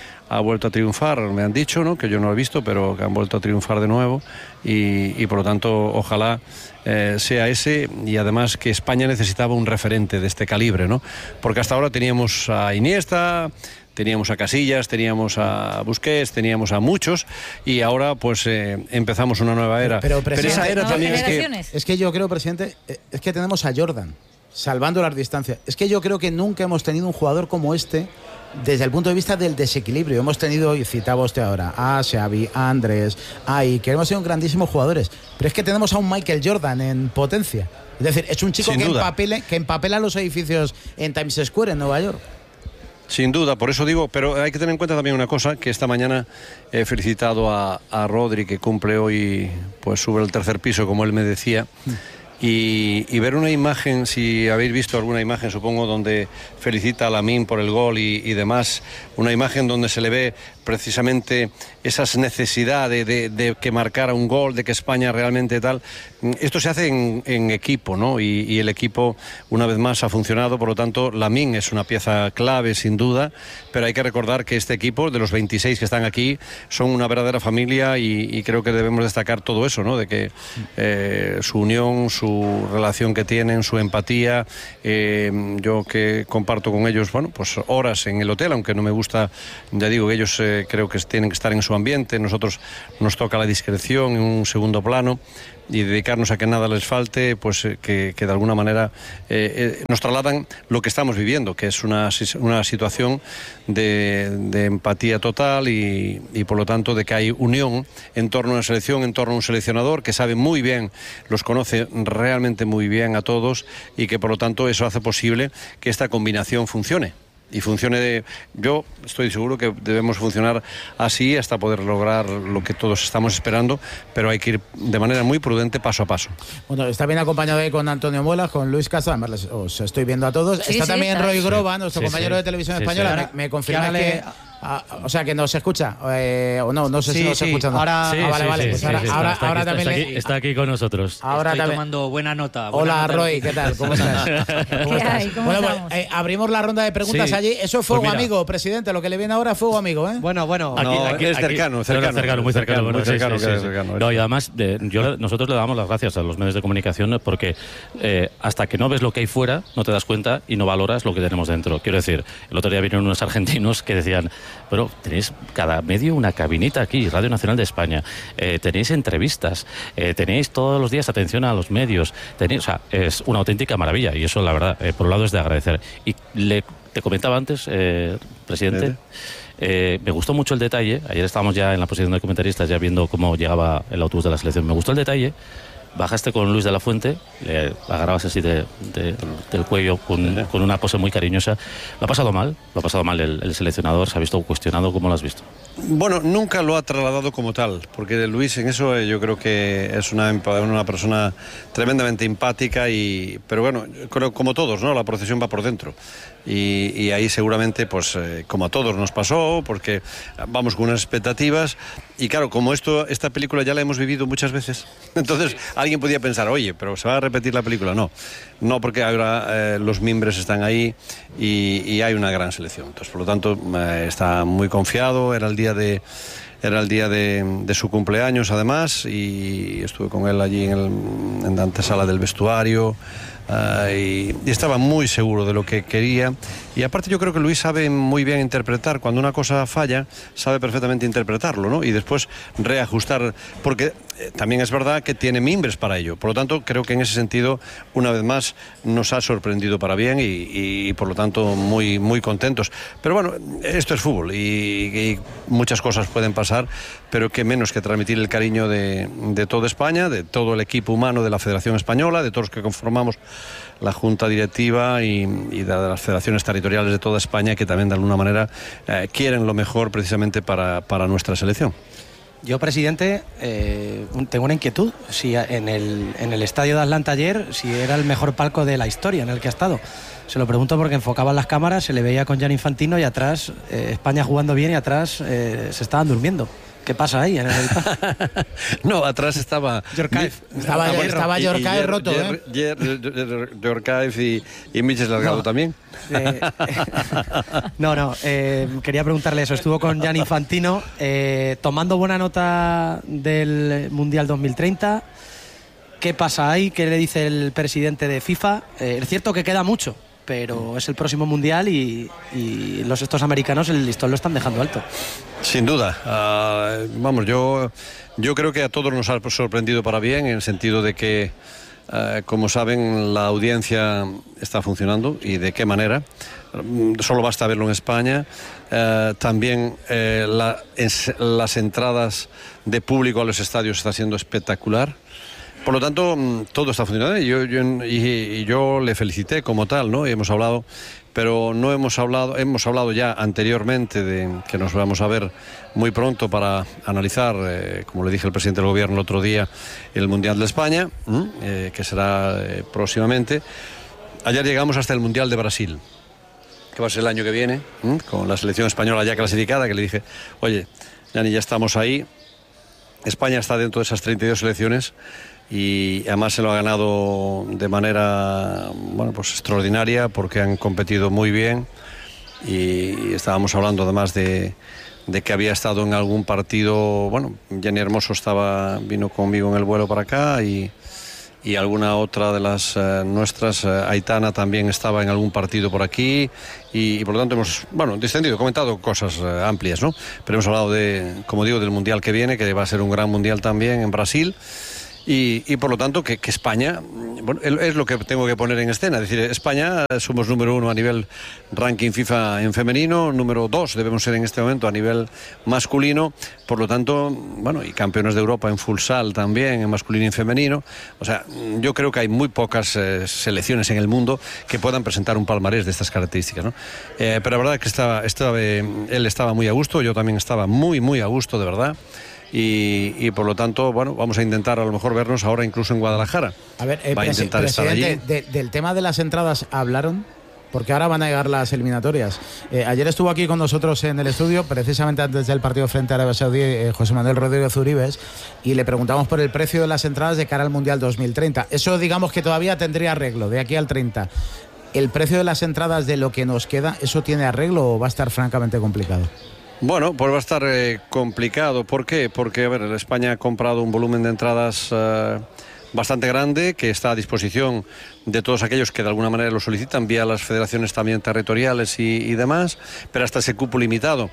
a triunfar, me han dicho, ¿no? Que yo no lo he visto, pero que han vuelto a triunfar de nuevo, y por lo tanto ojalá sea ese, y además que España necesitaba un referente de este calibre, ¿no? Porque hasta ahora teníamos a Iniesta, teníamos a Casillas, teníamos a Busquets, teníamos a muchos, y ahora pues empezamos una nueva era. Pero esa era también es que yo creo, presidente, es que tenemos a Jordan salvando las distancias. Es que yo creo que nunca hemos tenido un jugador como este desde el punto de vista del desequilibrio. Hemos tenido, y citaba usted ahora, a Xavi, a Andrés, a Iker, hemos sido grandísimos jugadores, pero es que tenemos a un Michael Jordan en potencia. Es decir, es un chico que empapela los edificios en Times Square en Nueva York. Sin duda, por eso digo, pero hay que tener en cuenta también una cosa, que esta mañana he felicitado a Rodri, que cumple hoy, pues sube al tercer piso, como él me decía, y ver una imagen, si habéis visto alguna imagen, supongo, donde felicita a Lamine por el gol y demás, una imagen donde se le ve precisamente esas necesidades de que marcara un gol, de que España realmente tal, esto se hace en equipo, ¿no? Y el equipo, una vez más, ha funcionado. Por lo tanto, Lamine es una pieza clave, sin duda, pero hay que recordar que este equipo, de los 26 que están aquí, son una verdadera familia y creo que debemos destacar todo eso, ¿no? De que su unión, su relación que tienen, su empatía, yo que comparto con ellos, bueno, pues horas en el hotel, aunque no me gusta, ya digo, que ellos creo que tienen que estar en su ambiente. Nosotros nos toca la discreción en un segundo plano y dedicarnos a que nada les falte, pues que de alguna manera nos trasladan lo que estamos viviendo, que es una situación de empatía total y por lo tanto de que hay unión en torno a una selección, en torno a un seleccionador que sabe muy bien, los conoce realmente muy bien a todos y que por lo tanto eso hace posible que esta combinación funcione. Y funcione, yo estoy seguro que debemos funcionar así hasta poder lograr lo que todos estamos esperando, pero hay que ir de manera muy prudente, paso a paso. Bueno, está bien acompañado ahí con Antonio Muelas, con Luis Castro, además os estoy viendo a todos. Sí, está también Roy Groba, sí, nuestro compañero de Televisión Española. Me confirma que... o sea, que nos escucha, o no sé si nos escucha. No. Ahora, vale. Pues ahora también está aquí con nosotros. Ahora estoy tomando buena nota. Hola, Roy, ¿qué tal? ¿Cómo estás? Bueno, pues, abrimos la ronda de preguntas allí. Eso es fuego amigo, presidente. Lo que le viene ahora es fuego amigo, ¿eh? Bueno. Aquí es cercano. Muy cercano. No, y además, nosotros le damos las gracias a los medios de comunicación porque hasta que no ves lo que hay fuera, no te das cuenta y no valoras lo que tenemos dentro. Quiero decir, el otro día vinieron unos argentinos que decían: pero tenéis cada medio una cabinita aquí, Radio Nacional de España, tenéis entrevistas, tenéis todos los días atención a los medios, o sea, es una auténtica maravilla y eso la verdad, por un lado es de agradecer. Y te comentaba antes, presidente, me gustó mucho el detalle, ayer estábamos ya en la posición de comentaristas ya viendo cómo llegaba el autobús de la selección, me gustó el detalle. Bajaste con Luis de la Fuente, le agarrabas así del cuello con una pose muy cariñosa. ¿Lo ha pasado mal el seleccionador? ¿Se ha visto cuestionado? ¿Cómo lo has visto? Bueno, nunca lo ha trasladado como tal, porque Luis en eso yo creo que es una persona tremendamente empática, pero bueno, creo como todos, ¿no? La procesión va por dentro. Y ahí seguramente, pues como a todos nos pasó, porque vamos con unas expectativas y claro, como esta película ya la hemos vivido muchas veces, entonces alguien podía pensar, oye, pero ¿se va a repetir la película? No, porque ahora los mimbres están ahí y hay una gran selección. Entonces, por lo tanto, está muy confiado. Era el día de su cumpleaños, además, y estuve con él allí en la antesala del vestuario. Y estaba muy seguro de lo que quería y aparte yo creo que Luis sabe muy bien interpretar. Cuando una cosa falla sabe perfectamente interpretarlo, ¿no? Y después reajustar, porque también es verdad que tiene mimbres para ello. Por lo tanto creo que en ese sentido una vez más nos ha sorprendido para bien y por lo tanto muy, muy contentos. Pero bueno, esto es fútbol y muchas cosas pueden pasar, pero que menos que transmitir el cariño de toda España, de todo el equipo humano de la Federación Española, de todos los que conformamos la Junta Directiva y de las federaciones territoriales de toda España, que también de alguna manera quieren lo mejor precisamente para nuestra selección. Yo, presidente, tengo una inquietud. Si en el estadio de Atlanta ayer, si era el mejor palco de la historia en el que ha estado. Se lo pregunto porque enfocaban las cámaras, se le veía con Gianni Infantino y atrás España jugando bien y atrás se estaban durmiendo. ¿Qué pasa ahí en el... No, atrás estaba Yorkaev. Estaba Yorkaev roto, Yorkaev y Michel Delgado también. Quería preguntarle eso. Estuvo con Gianni Infantino tomando buena nota del Mundial 2030. ¿Qué pasa ahí? ¿Qué le dice el presidente de FIFA? Es cierto que queda mucho, pero es el próximo Mundial y estos americanos el listón lo están dejando alto. Sin duda. Yo creo que a todos nos ha sorprendido para bien, en el sentido de que, como saben, la audiencia está funcionando y de qué manera. Solo basta verlo en España. También las entradas de público a los estadios está siendo espectacular. Por lo tanto, todo está funcionando y yo le felicité como tal, ¿no? Hemos hablado, pero no hemos hablado ya anteriormente de que nos vamos a ver muy pronto para analizar, como le dije al presidente del gobierno el otro día, el Mundial de España, que será próximamente. Ayer llegamos hasta el Mundial de Brasil, que va a ser el año que viene, con la selección española ya clasificada, que le dije, oye, Gianni, ya estamos ahí. España está dentro de esas 32 selecciones y además se lo ha ganado de manera, bueno, pues extraordinaria, porque han competido muy bien. Y estábamos hablando además de que había estado en algún partido. Bueno, Jenny Hermoso vino conmigo en el vuelo para acá, y alguna otra de las nuestras, Aitana, también estaba en algún partido por aquí, y por lo tanto hemos, distendido, comentado cosas amplias, ¿no? Pero hemos hablado como digo, del Mundial que viene, que va a ser un gran Mundial también en Brasil. Y por lo tanto que España, bueno, es lo que tengo que poner en escena. Es decir, España somos número 1 a nivel ranking FIFA en femenino, número 2 debemos ser en este momento a nivel masculino. Por lo tanto, bueno, y campeones de Europa en futsal también, en masculino y en femenino. O sea, yo creo que hay muy pocas selecciones en el mundo que puedan presentar un palmarés de estas características, ¿no? Pero la verdad que él estaba muy a gusto, yo también estaba muy, muy a gusto, de verdad. Y por lo tanto, bueno, vamos a intentar a lo mejor vernos ahora incluso en Guadalajara. A ver, va a intentar estar allí. Del tema de las entradas hablaron, porque ahora van a llegar las eliminatorias. Ayer estuvo aquí con nosotros en el estudio, precisamente antes del partido frente a Arabia Saudí, José Manuel Rodríguez Uribes, y le preguntamos por el precio de las entradas de cara al Mundial 2030. Eso, digamos que todavía tendría arreglo de aquí al 30. ¿El precio de las entradas de lo que nos queda, eso tiene arreglo o va a estar francamente complicado? Bueno, pues va a estar complicado. ¿Por qué? Porque, a ver, España ha comprado un volumen de entradas bastante grande, que está a disposición de todos aquellos que de alguna manera lo solicitan, vía las federaciones también territoriales y demás, pero hasta ese cupo limitado.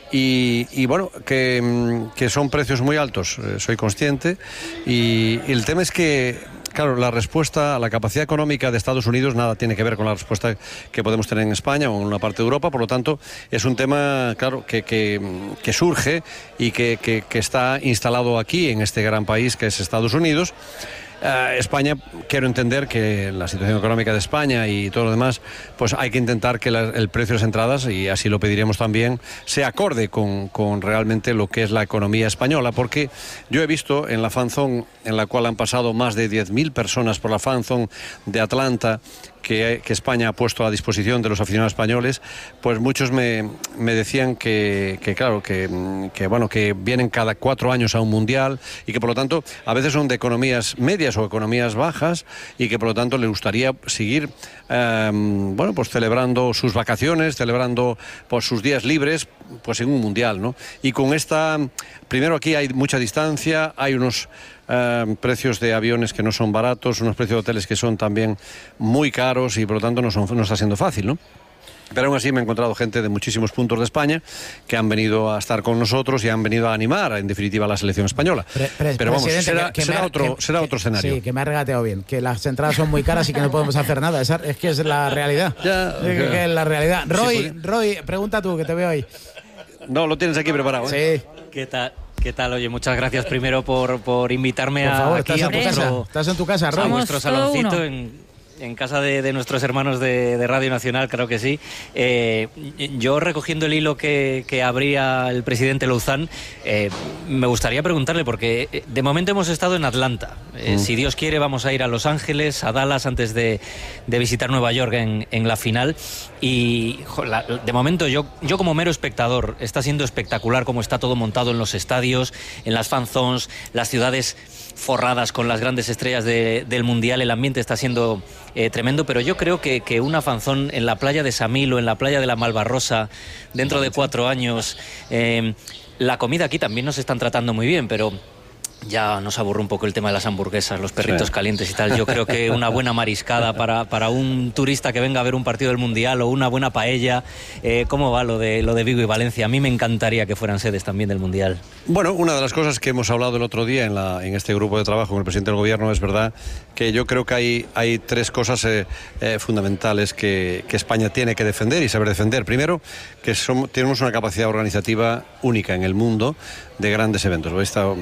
Y bueno, que son precios muy altos, soy consciente, y el tema es que, claro, la respuesta a la capacidad económica de Estados Unidos nada tiene que ver con la respuesta que podemos tener en España o en una parte de Europa. Por lo tanto, es un tema, claro, que surge y que está instalado aquí, en este gran país que es Estados Unidos. España, quiero entender que la situación económica de España y todo lo demás, pues hay que intentar que el precio de las entradas, y así lo pediremos también, se acorde con realmente lo que es la economía española, porque yo he visto en la fanzone, en la cual han pasado más de 10.000 personas por la fanzone de Atlanta, que España ha puesto a disposición de los aficionados españoles, pues muchos me decían que vienen cada 4 años a un mundial, y que por lo tanto a veces son de economías medias o economías bajas, y que por lo tanto les gustaría seguir pues celebrando sus vacaciones, celebrando pues sus días libres, pues en un mundial, ¿no? Y con primero aquí hay mucha distancia, hay unos precios de aviones que no son baratos, unos precios de hoteles que son también muy caros, y por lo tanto no está siendo fácil, ¿no? Pero aún así me he encontrado gente de muchísimos puntos de España que han venido a estar con nosotros y han venido a animar, en definitiva, a la selección española. Pero vamos, será otro escenario. Sí, que me ha regateado bien, que las entradas son muy caras y que no podemos hacer nada. Es que es la realidad. Que es la realidad. Roy, pregunta tú, que te veo ahí. No, lo tienes aquí preparado, ¿eh? Sí. ¿Qué tal? Oye, muchas gracias primero por invitarme por favor, aquí estás en tu casa, Roy. A vuestro saloncito en casa de nuestros hermanos de Radio Nacional, claro que sí. Yo, recogiendo el hilo que abría el presidente Louzán, me gustaría preguntarle, porque de momento hemos estado en Atlanta. Si Dios quiere, vamos a ir a Los Ángeles, a Dallas, antes de visitar Nueva York en la final. Y de momento yo como mero espectador, está siendo espectacular cómo está todo montado en los estadios, en las fan zones, las ciudades forradas con las grandes estrellas del Mundial. El ambiente está siendo tremendo, pero yo creo que una fanzón en la playa de Samil o en la playa de la Malvarrosa dentro de 4 años, la comida aquí también nos están tratando muy bien, pero ya nos aburre un poco el tema de las hamburguesas, los perritos calientes y tal. Yo creo que una buena mariscada para un turista que venga a ver un partido del Mundial, o una buena paella. ¿Cómo va lo de Vigo y Valencia? A mí me encantaría que fueran sedes también del Mundial. Bueno, una de las cosas que hemos hablado el otro día en este grupo de trabajo con el presidente del gobierno, es verdad que yo creo que hay 3 cosas fundamentales que España tiene que defender y saber defender. Primero, que tenemos una capacidad organizativa única en el mundo de grandes eventos.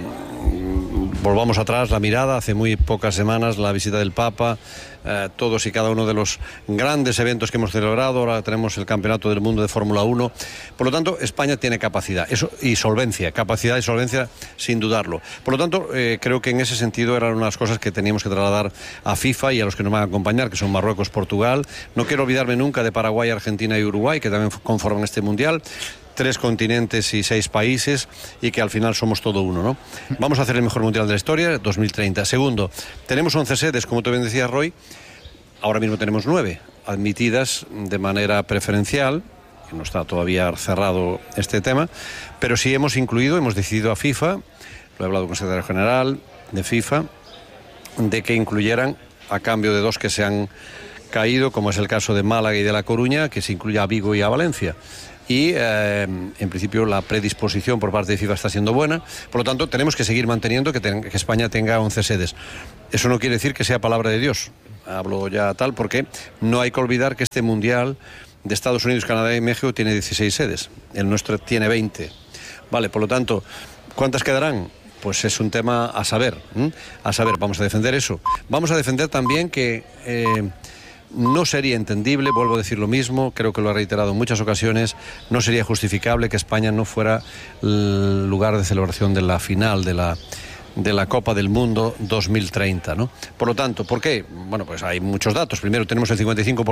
Volvamos atrás la mirada, hace muy pocas semanas la visita del Papa, todos y cada uno de los grandes eventos que hemos celebrado. Ahora tenemos el Campeonato del Mundo de Fórmula 1. Por lo tanto, España tiene capacidad y solvencia, capacidad y solvencia sin dudarlo. Por lo tanto, creo que en ese sentido eran unas cosas que teníamos que trasladar a FIFA y a los que nos van a acompañar, que son Marruecos, Portugal. No quiero olvidarme nunca de Paraguay, Argentina y Uruguay, que también conforman este Mundial. 3 continentes y 6 países y que al final somos todo uno, ¿no? Vamos a hacer el mejor mundial de la historia, 2030. Segundo, tenemos 11 sedes, como te bien decía Roy, ahora mismo tenemos 9 admitidas de manera preferencial, que no está todavía cerrado este tema, pero sí hemos decidido a FIFA, lo he hablado con el secretario general de FIFA, de que incluyeran, a cambio de 2 que se han caído, como es el caso de Málaga y de La Coruña, que se incluya a Vigo y a Valencia. Y en principio la predisposición por parte de FIFA está siendo buena, por lo tanto tenemos que seguir manteniendo que España tenga 11 sedes. Eso no quiere decir que sea palabra de Dios, hablo ya tal, porque no hay que olvidar que este mundial de Estados Unidos, Canadá y México tiene 16 sedes, el nuestro tiene 20. Vale, por lo tanto, ¿cuántas quedarán? Pues es un tema a saber, vamos a defender eso. Vamos a defender también que no sería entendible, vuelvo a decir lo mismo, creo que lo he reiterado en muchas ocasiones, no sería justificable que España no fuera el lugar de celebración de la final de la Copa del Mundo 2030, ¿no? Por lo tanto, ¿por qué? Bueno, pues hay muchos datos. Primero, tenemos el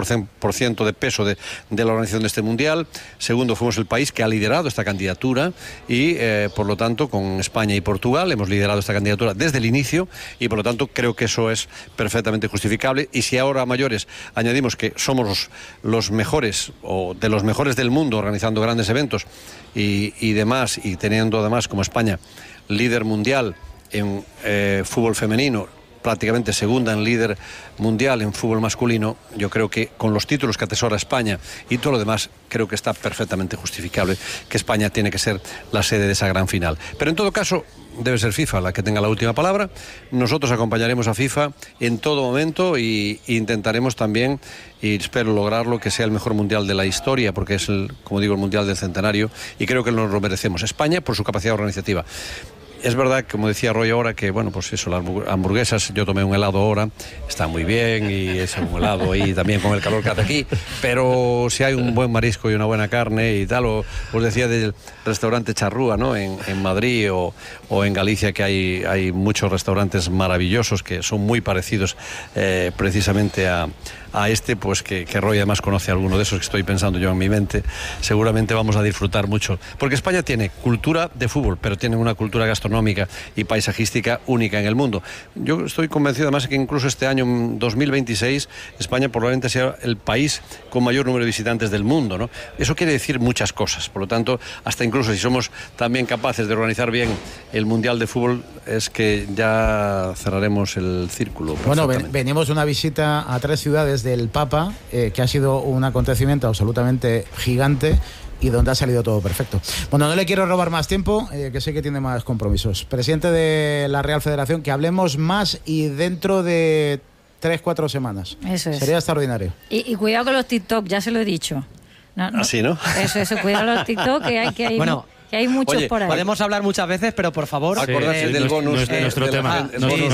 55% de peso de la organización de este Mundial. Segundo, fuimos el país que ha liderado esta candidatura y, por lo tanto, con España y Portugal hemos liderado esta candidatura desde el inicio y, por lo tanto, creo que eso es perfectamente justificable. Y si ahora a mayores añadimos que somos los mejores o de los mejores del mundo organizando grandes eventos y demás, y teniendo además como España líder mundial en fútbol femenino, prácticamente segunda en líder mundial en fútbol masculino, yo creo que con los títulos que atesora España y todo lo demás, creo que está perfectamente justificable que España tiene que ser la sede de esa gran final. Pero en todo caso, debe ser FIFA la que tenga la última palabra. Nosotros acompañaremos a FIFA en todo momento e intentaremos también, y espero lograrlo, que sea el mejor mundial de la historia, porque es, como digo, el mundial del centenario, y creo que nos lo merecemos. España por su capacidad organizativa. Es verdad, como decía Roy ahora, que bueno, pues eso, las hamburguesas, yo tomé un helado ahora, está muy bien, y es un helado ahí también con el calor que hace aquí, pero si hay un buen marisco y una buena carne y tal, os decía del restaurante Charrúa, ¿no? En Madrid o en Galicia, que hay muchos restaurantes maravillosos que son muy parecidos precisamente a este, pues que Roy además conoce alguno de esos que estoy pensando yo en mi mente. Seguramente vamos a disfrutar mucho, porque España tiene cultura de fútbol, pero tiene una cultura gastronómica y paisajística única en el mundo. Yo estoy convencido además que incluso este año, 2026, España probablemente sea el país con mayor número de visitantes del mundo, ¿no? Eso quiere decir muchas cosas, por lo tanto, hasta incluso si somos también capaces de organizar bien el Mundial de Fútbol, es que ya cerraremos el círculo. Bueno, venimos de una visita a 3 ciudades del Papa, que ha sido un acontecimiento absolutamente gigante y donde ha salido todo perfecto. Bueno, no le quiero robar más tiempo, que sé que tiene más compromisos. Presidente de la Real Federación, que hablemos más y dentro de 3-4 semanas. Eso es. Sería extraordinario. Y cuidado con los TikTok, ya se lo he dicho. Así, ¿no? Eso, cuidado con los TikTok, que hay bueno, que hay muchos oye, por ahí. Podemos hablar muchas veces, pero por favor, acordarse del bonus. Nuestro tema,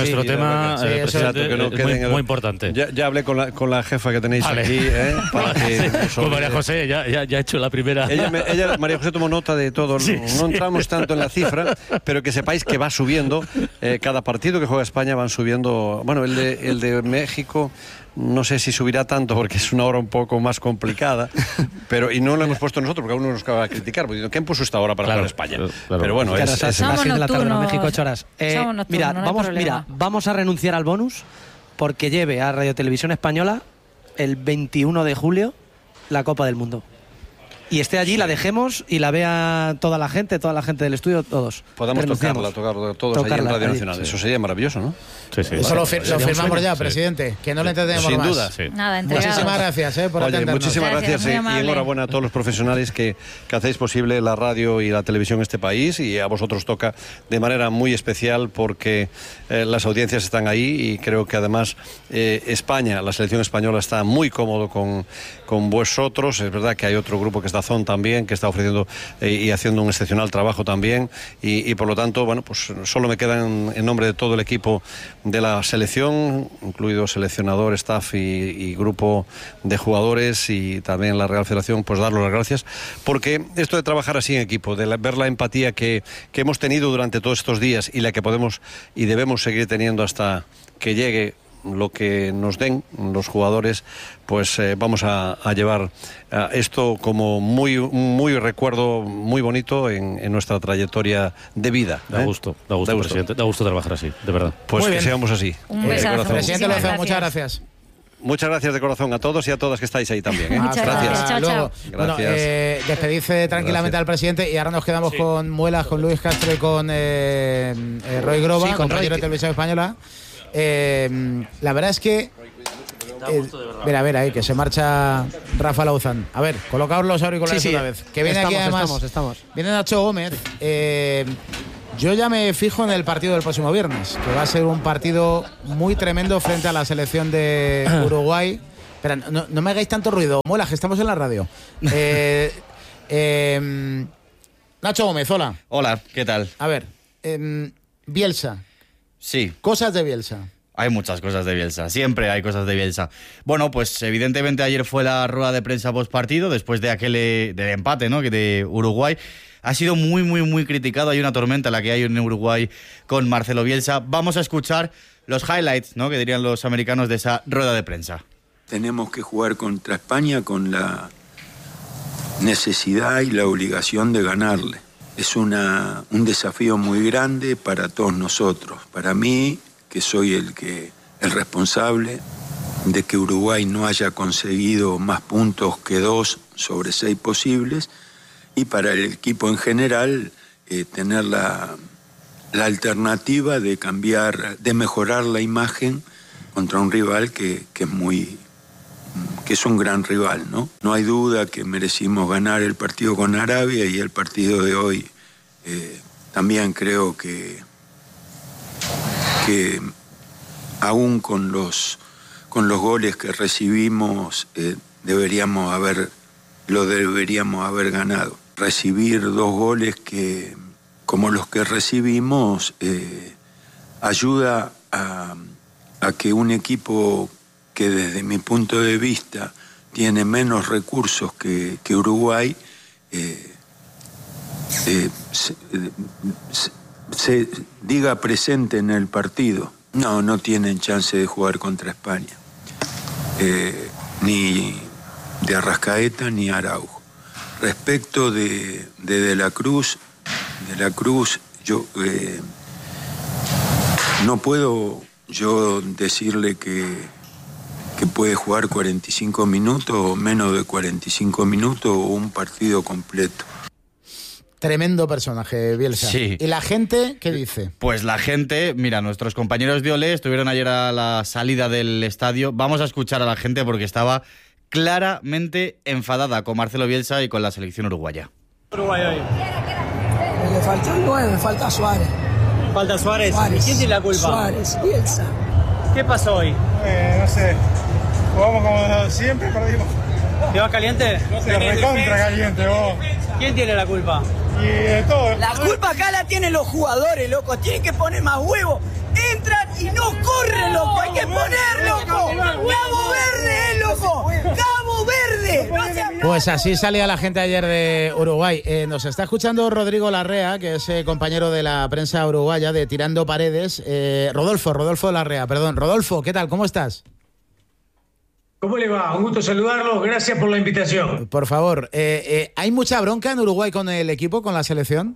muy importante. Ya hablé con la jefa que tenéis aquí. Para que pues María José ya ha hecho la primera. Ella, María José, tomó nota de todo. Sí, no entramos tanto en la cifra, pero que sepáis que va subiendo. Cada partido que juega España van subiendo. Bueno, el de México no sé si subirá tanto porque es una hora un poco más complicada, y no lo hemos puesto nosotros porque uno nos acaba de criticar, porque ¿quién puso esta hora para jugar España? Claro. Pero bueno, es las 6 de la tarde en México, 8 horas. Mira, no vamos a renunciar al bonus porque lleve a Radio Televisión Española el 21 de julio la Copa del Mundo. Y esté allí, la dejemos y la vea toda la gente del estudio, todos. Podamos tocarla todos allí en Radio Nacional. Sí. Eso sería maravilloso, ¿no? Sí. Eso lo firmamos ya, presidente. Que no le entendemos sin más. Duda. Sí. Nada, entregado. Muchísimas gracias por atendernos. Muchísimas gracias y enhorabuena a todos los profesionales que hacéis posible la radio y la televisión en este país, y a vosotros toca de manera muy especial porque las audiencias están ahí, y creo que además España, la selección española, está muy cómodo con vosotros. Es verdad que hay otro grupo que está Zon también, que está ofreciendo y haciendo un excepcional trabajo también, y por lo tanto, bueno, pues solo me quedan en nombre de todo el equipo de la selección, incluido seleccionador, staff y grupo de jugadores, y también la Real Federación, pues darles las gracias, porque esto de trabajar así en equipo, de ver la empatía que hemos tenido durante todos estos días y la que podemos y debemos seguir teniendo hasta que llegue lo que nos den los jugadores, pues vamos a llevar esto como muy recuerdo muy bonito en nuestra trayectoria de vida. Da gusto, presidente, da gusto trabajar así, de verdad. Pues que seamos así. Un besazo. Presidente Lozano, muchas gracias. Muchas gracias de corazón a todos y a todas que estáis ahí también. Muchas gracias. Chao, chao. Bueno, despedidse tranquilamente al presidente y ahora nos quedamos con Muelas, con Luis Castro y con Roy Groba, compañero de Televisión Española. La verdad es que a ver ahí, que se marcha Rafa Lauzán. A ver, colocaos los auriculares una vez. Que viene aquí además. Estamos. Viene Nacho Gómez. Yo ya me fijo en el partido del próximo viernes, que va a ser un partido muy tremendo frente a la selección de Uruguay. Espera, no me hagáis tanto ruido, Muelas, que estamos en la radio. Nacho Gómez, hola. Hola, ¿qué tal? A ver, Bielsa. Sí. Cosas de Bielsa. Hay muchas cosas de Bielsa, siempre hay cosas de Bielsa. Bueno, pues evidentemente ayer fue la rueda de prensa postpartido, después de aquel del empate, ¿no?, que de Uruguay. Ha sido muy criticado, hay una tormenta la que hay en Uruguay con Marcelo Bielsa. Vamos a escuchar los highlights, ¿no?, que dirían los americanos de esa rueda de prensa. Tenemos que jugar contra España con la necesidad y la obligación de ganarle. Es un desafío muy grande para todos nosotros. Para mí, que soy el responsable de que Uruguay no haya conseguido más puntos que 2 sobre 6 posibles, y para el equipo en general tener la alternativa de cambiar, de mejorar la imagen contra un rival que es un gran rival, ¿no? No hay duda que merecimos ganar el partido con Arabia, y el partido de hoy también creo que aún con los goles que recibimos lo deberíamos haber ganado. Recibir 2 goles como los que recibimos ayuda a que un equipo que desde mi punto de vista tiene menos recursos que Uruguay se diga presente en el partido. No tienen chance de jugar contra España, ni de Arrascaeta ni Araujo. Respecto de la Cruz, yo no puedo decirle que puede jugar 45 minutos o menos de 45 minutos o un partido completo. Tremendo personaje, Bielsa. Sí. ¿Y la gente qué dice? Pues la gente, mira, nuestros compañeros de Olé estuvieron ayer a la salida del estadio. Vamos a escuchar a la gente porque estaba claramente enfadada con Marcelo Bielsa y con la selección uruguaya. Uruguay hoy. Le faltó el 9, falta Suárez. ¿Falta Suárez? ¿Y quién tiene la culpa? Suárez, Bielsa. ¿Qué pasó hoy? No sé. Jugamos como siempre, perdimos. ¿Te vas caliente? Te recontra caliente, vos. ¿Quién tiene la culpa? Y de todo. La culpa acá la tienen los jugadores, loco. Tienen que poner más huevos. Entran y no corren, loco. Hay que poner, loco. Cabo Verde, loco. Cabo Verde. Pues así salía la gente ayer de Uruguay. Nos está escuchando Rodrigo Larrea, que es compañero de la prensa uruguaya de Tirando Paredes. Rodolfo Larrea, perdón. Rodolfo, ¿qué tal? ¿Cómo estás? ¿Cómo le va? Un gusto saludarlo. Gracias por la invitación. Por favor, ¿hay mucha bronca en Uruguay con el equipo, con la selección?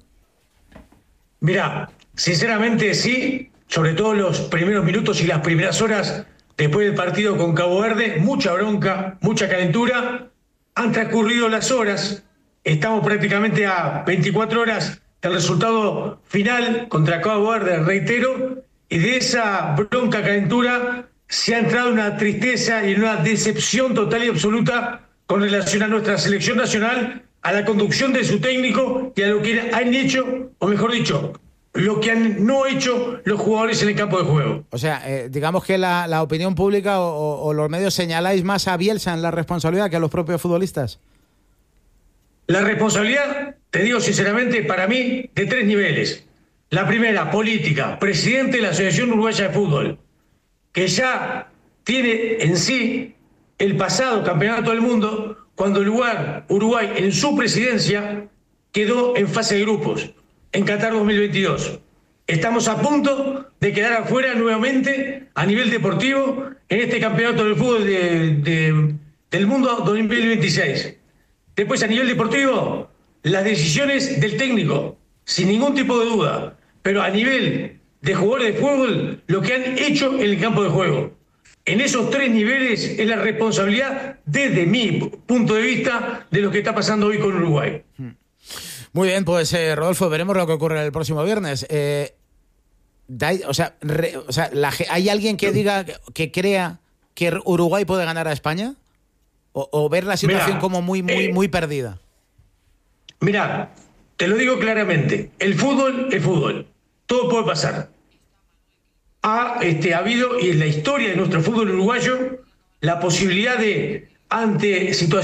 Mira, sinceramente sí, sobre todo los primeros minutos y las primeras horas después del partido con Cabo Verde, mucha bronca, mucha calentura. Han transcurrido las horas, estamos prácticamente a 24 horas del resultado final contra Cabo Verde, reitero, y de esa bronca, calentura, se ha entrado una tristeza y una decepción total y absoluta con relación a nuestra selección nacional, a la conducción de su técnico y a lo que han hecho, o mejor dicho, lo que han no hecho los jugadores en el campo de juego. O sea, digamos que la opinión pública o los medios señaláis más a Bielsa en la responsabilidad que a los propios futbolistas. La responsabilidad, te digo sinceramente, para mí, de 3 niveles. La primera, política, presidente de la Asociación Uruguaya de Fútbol, que ya tiene en sí el pasado campeonato del mundo, cuando Uruguay en su presidencia quedó en fase de grupos, en Qatar 2022. Estamos a punto de quedar afuera nuevamente a nivel deportivo en este campeonato del fútbol del mundo 2026. Después, a nivel deportivo, las decisiones del técnico, sin ningún tipo de duda, pero a nivel de jugadores de fútbol, lo que han hecho en el campo de juego. En esos 3 niveles es la responsabilidad, desde mi punto de vista, de lo que está pasando hoy con Uruguay. Muy bien, pues Rodolfo, veremos lo que ocurre el próximo viernes. ¿Hay alguien que diga, que crea que Uruguay puede ganar a España? ¿O ver la situación como muy perdida? Mira, te lo digo claramente, el fútbol es fútbol, todo puede pasar. Ha habido, y en la historia de nuestro fútbol uruguayo, la posibilidad de, ante situaciones